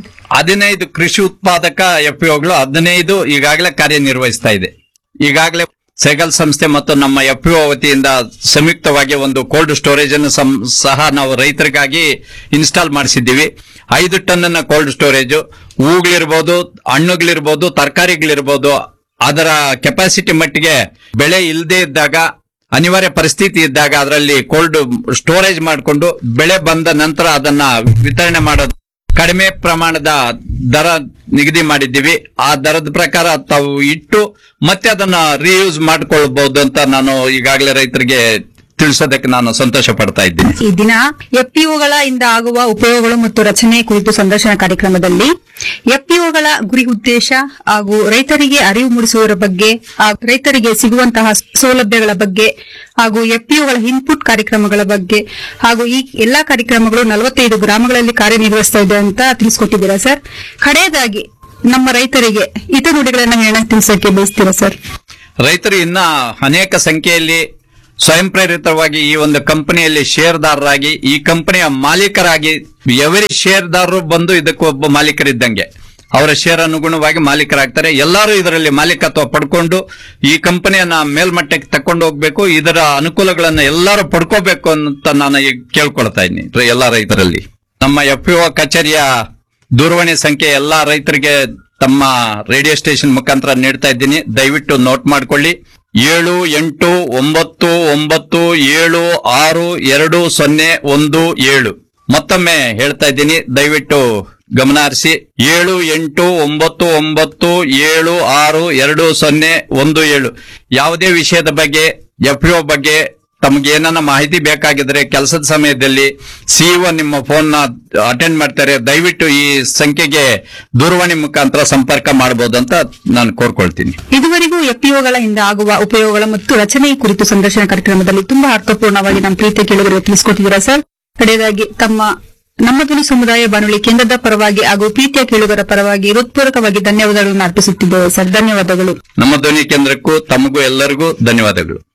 15 ಕೃಷಿ ಉತ್ಪಾದಕ FPOಗಳು 15 ಈಗಾಗಲೇ ಕಾರ್ಯನಿರ್ವಹಿಸ್ತಾ ಇದೆ. ಈಗಾಗಲೇ ಸೈಗಲ್ ಸಂಸ್ಥೆ ಮತ್ತು ನಮ್ಮ FPO ವತಿಯಿಂದ ಸಂಯುಕ್ತವಾಗಿ ಒಂದು ಕೋಲ್ಡ್ ಸ್ಟೋರೇಜ್ ಅನ್ನು ಸಹ ನಾವು ರೈತರಿಗಾಗಿ ಇನ್ಸ್ಟಾಲ್ ಮಾಡಿಸಿದ್ದೀವಿ. 5 ಟನ್ ಕೋಲ್ಡ್ ಸ್ಟೋರೇಜ್, ಹೂಗಳಿರ್ಬೋದು, ಹಣ್ಣುಗಳಿರ್ಬೋದು, ತರಕಾರಿಗಳಿರ್ಬೋದು, ಅದರ ಕೆಪಾಸಿಟಿ ಮಟ್ಟಿಗೆ ಬೆಳೆ ಇಲ್ಲದೆ ಇದ್ದಾಗ, ಅನಿವಾರ್ಯ ಪರಿಸ್ಥಿತಿ ಇದ್ದಾಗ ಅದರಲ್ಲಿ ಕೋಲ್ಡ್ ಸ್ಟೋರೇಜ್ ಮಾಡಿಕೊಂಡು ಬೆಳೆ ಬಂದ ನಂತರ ಅದನ್ನ ವಿತರಣೆ ಮಾಡೋದು. ಕಡಿಮೆ ಪ್ರಮಾಣದ ದರ ನಿಗದಿ ಮಾಡಿದ್ದೀವಿ. ಆ ದರದ ಪ್ರಕಾರ ತಾವು ಇಟ್ಟು ಮತ್ತೆ ಅದನ್ನ ರೀಯೂಸ್ ಮಾಡ್ಕೊಳ್ಬಹುದು ಅಂತ ನಾನು ಈಗಾಗಲೇ ರೈತರಿಗೆ ತಿಳಿಸೋದಕ್ಕೆ ನಾನು ಸಂತೋಷ ಪಡ್ತಾ ಇದ್ದೀನಿ.
ಈ ದಿನ ಎಫ್ಪಿಒಗಳ ಇಂದ ಆಗುವ ಉಪಯೋಗಗಳು ಮತ್ತು ರಚನೆ ಕುರಿತು ಸಂದರ್ಶನ ಕಾರ್ಯಕ್ರಮದಲ್ಲಿ ಎಫ್ಪಿಒಗಳ ಗುರಿ ಉದ್ದೇಶ ಹಾಗೂ ರೈತರಿಗೆ ಅರಿವು ಮೂಡಿಸುವುದರ ಬಗ್ಗೆ ಹಾಗೂ ರೈತರಿಗೆ ಸಿಗುವಂತಹ ಸೌಲಭ್ಯಗಳ ಬಗ್ಗೆ ಹಾಗೂ ಎಫ್ಪಿಒಗಳ ಇನ್ಪುಟ್ ಕಾರ್ಯಕ್ರಮಗಳ ಬಗ್ಗೆ ಹಾಗೂ ಈ ಎಲ್ಲಾ ಕಾರ್ಯಕ್ರಮಗಳು 45 ಗ್ರಾಮಗಳಲ್ಲಿ ಕಾರ್ಯನಿರ್ವಹಿಸ್ತಾ ಇದೆ ಅಂತ ತಿಳಿಸ್ಕೊಟ್ಟಿದ್ದೀರಾ ಸರ್. ಕಡೆಯದಾಗಿ ನಮ್ಮ ರೈತರಿಗೆ ಹಿತನುಡಿಗಳನ್ನ ಹೇಳಕ್ ತಿಳಿಸಕ್ಕೆ ಬಯಸ್ತೀರಾ ಸರ್?
ರೈತರು ಇನ್ನ ಅನೇಕ ಸಂಖ್ಯೆಯಲ್ಲಿ ಸ್ವಯಂ ಪ್ರೇರಿತವಾಗಿ ಈ ಒಂದು ಕಂಪನಿಯಲ್ಲಿ ಷೇರ್ದಾರರಾಗಿ ಈ ಕಂಪನಿಯ ಮಾಲೀಕರಾಗಿ ಎವರಿ ಷೇರ್ದಾರರು ಬಂದು ಇದಕ್ಕೆ ಒಬ್ಬ ಮಾಲೀಕರಿದ್ದಂಗೆ ಅವರ ಷೇರ್ ಅನುಗುಣವಾಗಿ ಮಾಲೀಕರಾಗ್ತಾರೆ. ಎಲ್ಲರೂ ಇದರಲ್ಲಿ ಮಾಲೀಕತ್ವ ಪಡ್ಕೊಂಡು ಈ ಕಂಪನಿಯನ್ನ ಮೇಲ್ಮಟ್ಟಕ್ಕೆ ತಕೊಂಡು ಹೋಗ್ಬೇಕು, ಇದರ ಅನುಕೂಲಗಳನ್ನ ಎಲ್ಲರೂ ಪಡ್ಕೋಬೇಕು ಅಂತ ನಾನು ಈಗ ಕೇಳ್ಕೊಳ್ತಾ ಇದ್ದೀನಿ ಎಲ್ಲಾ ರೈತರಲ್ಲಿ. ನಮ್ಮ ಎಫ್ಪಿಒ ಕಚೇರಿಯ ದೂರವಾಣಿ ಸಂಖ್ಯೆ ಎಲ್ಲಾ ರೈತರಿಗೆ ತಮ್ಮ ರೇಡಿಯೋ ಸ್ಟೇಷನ್ ಮುಖಾಂತರ ನೀಡ್ತಾ ಇದ್ದೀನಿ. ದಯವಿಟ್ಟು ನೋಟ್ ಮಾಡ್ಕೊಳ್ಳಿ. 7891762017. ಮತ್ತೊಮ್ಮೆ ಹೇಳ್ತಾ ಇದ್ದೀನಿ, ದಯವಿಟ್ಟು ಗಮನ ಹರಿಸಿ. 7891762017. ಯಾವುದೇ ವಿಷಯದ ಬಗ್ಗೆ ಎಫ್ಪಿಒ ಬಗ್ಗೆ ತಮಗೆ ಏನನ್ನ ಮಾಹಿತಿ ಬೇಕಾಗಿದ್ರೆ ಕೆಲಸದ ಸಮಯದಲ್ಲಿ ಸಿಇಒ ನಿಮ್ಮ ಫೋನ್ ನ ಅಟೆಂಡ್ ಮಾಡ್ತಾರೆ. ದಯವಿಟ್ಟು ಈ ಸಂಖ್ಯೆಗೆ ದೂರವಾಣಿ ಮುಖಾಂತರ ಸಂಪರ್ಕ ಮಾಡಬಹುದು ಅಂತ ನಾನು ಕೋರ್ಕೊಳ್ತೀನಿ.
ಇದುವರೆಗೂ ಎಫ್ಪಿಒಗಳ ಇಂದ ಆಗುವ ಉಪಯೋಗಗಳ ಮತ್ತು ರಚನೆ ಕುರಿತು ಸಂದರ್ಶನ ಕಾರ್ಯಕ್ರಮದಲ್ಲಿ ತುಂಬಾ ಅರ್ಥಪೂರ್ಣವಾಗಿ ನಮ್ಮ ಪ್ರೀತಿಯ ಕೇಳುಗರಿಗೆ ತಿಳಿಸಿಕೊಟ್ಟಿದ್ದೀರಾ ಸರ್. ಕಡೆಯದಾಗಿ ನಮ್ಮ ಧ್ವನಿ ಸಮುದಾಯ ಬಾನುಲಿ ಕೇಂದ್ರದ ಪರವಾಗಿ ಹಾಗೂ ಪ್ರೀತಿಯ ಕೇಳುಗರ ಪರವಾಗಿ ಹೃತ್ಪೂರ್ವಕವಾಗಿ ಧನ್ಯವಾದಗಳನ್ನು ಅರ್ಪಿಸುತ್ತಿದ್ದೇವೆ ಸರ್. ಧನ್ಯವಾದಗಳು.
ನಮ್ಮ ಧ್ವನಿ ಕೇಂದ್ರಕ್ಕೂ ತಮಗೂ ಎಲ್ಲರಿಗೂ ಧನ್ಯವಾದಗಳು.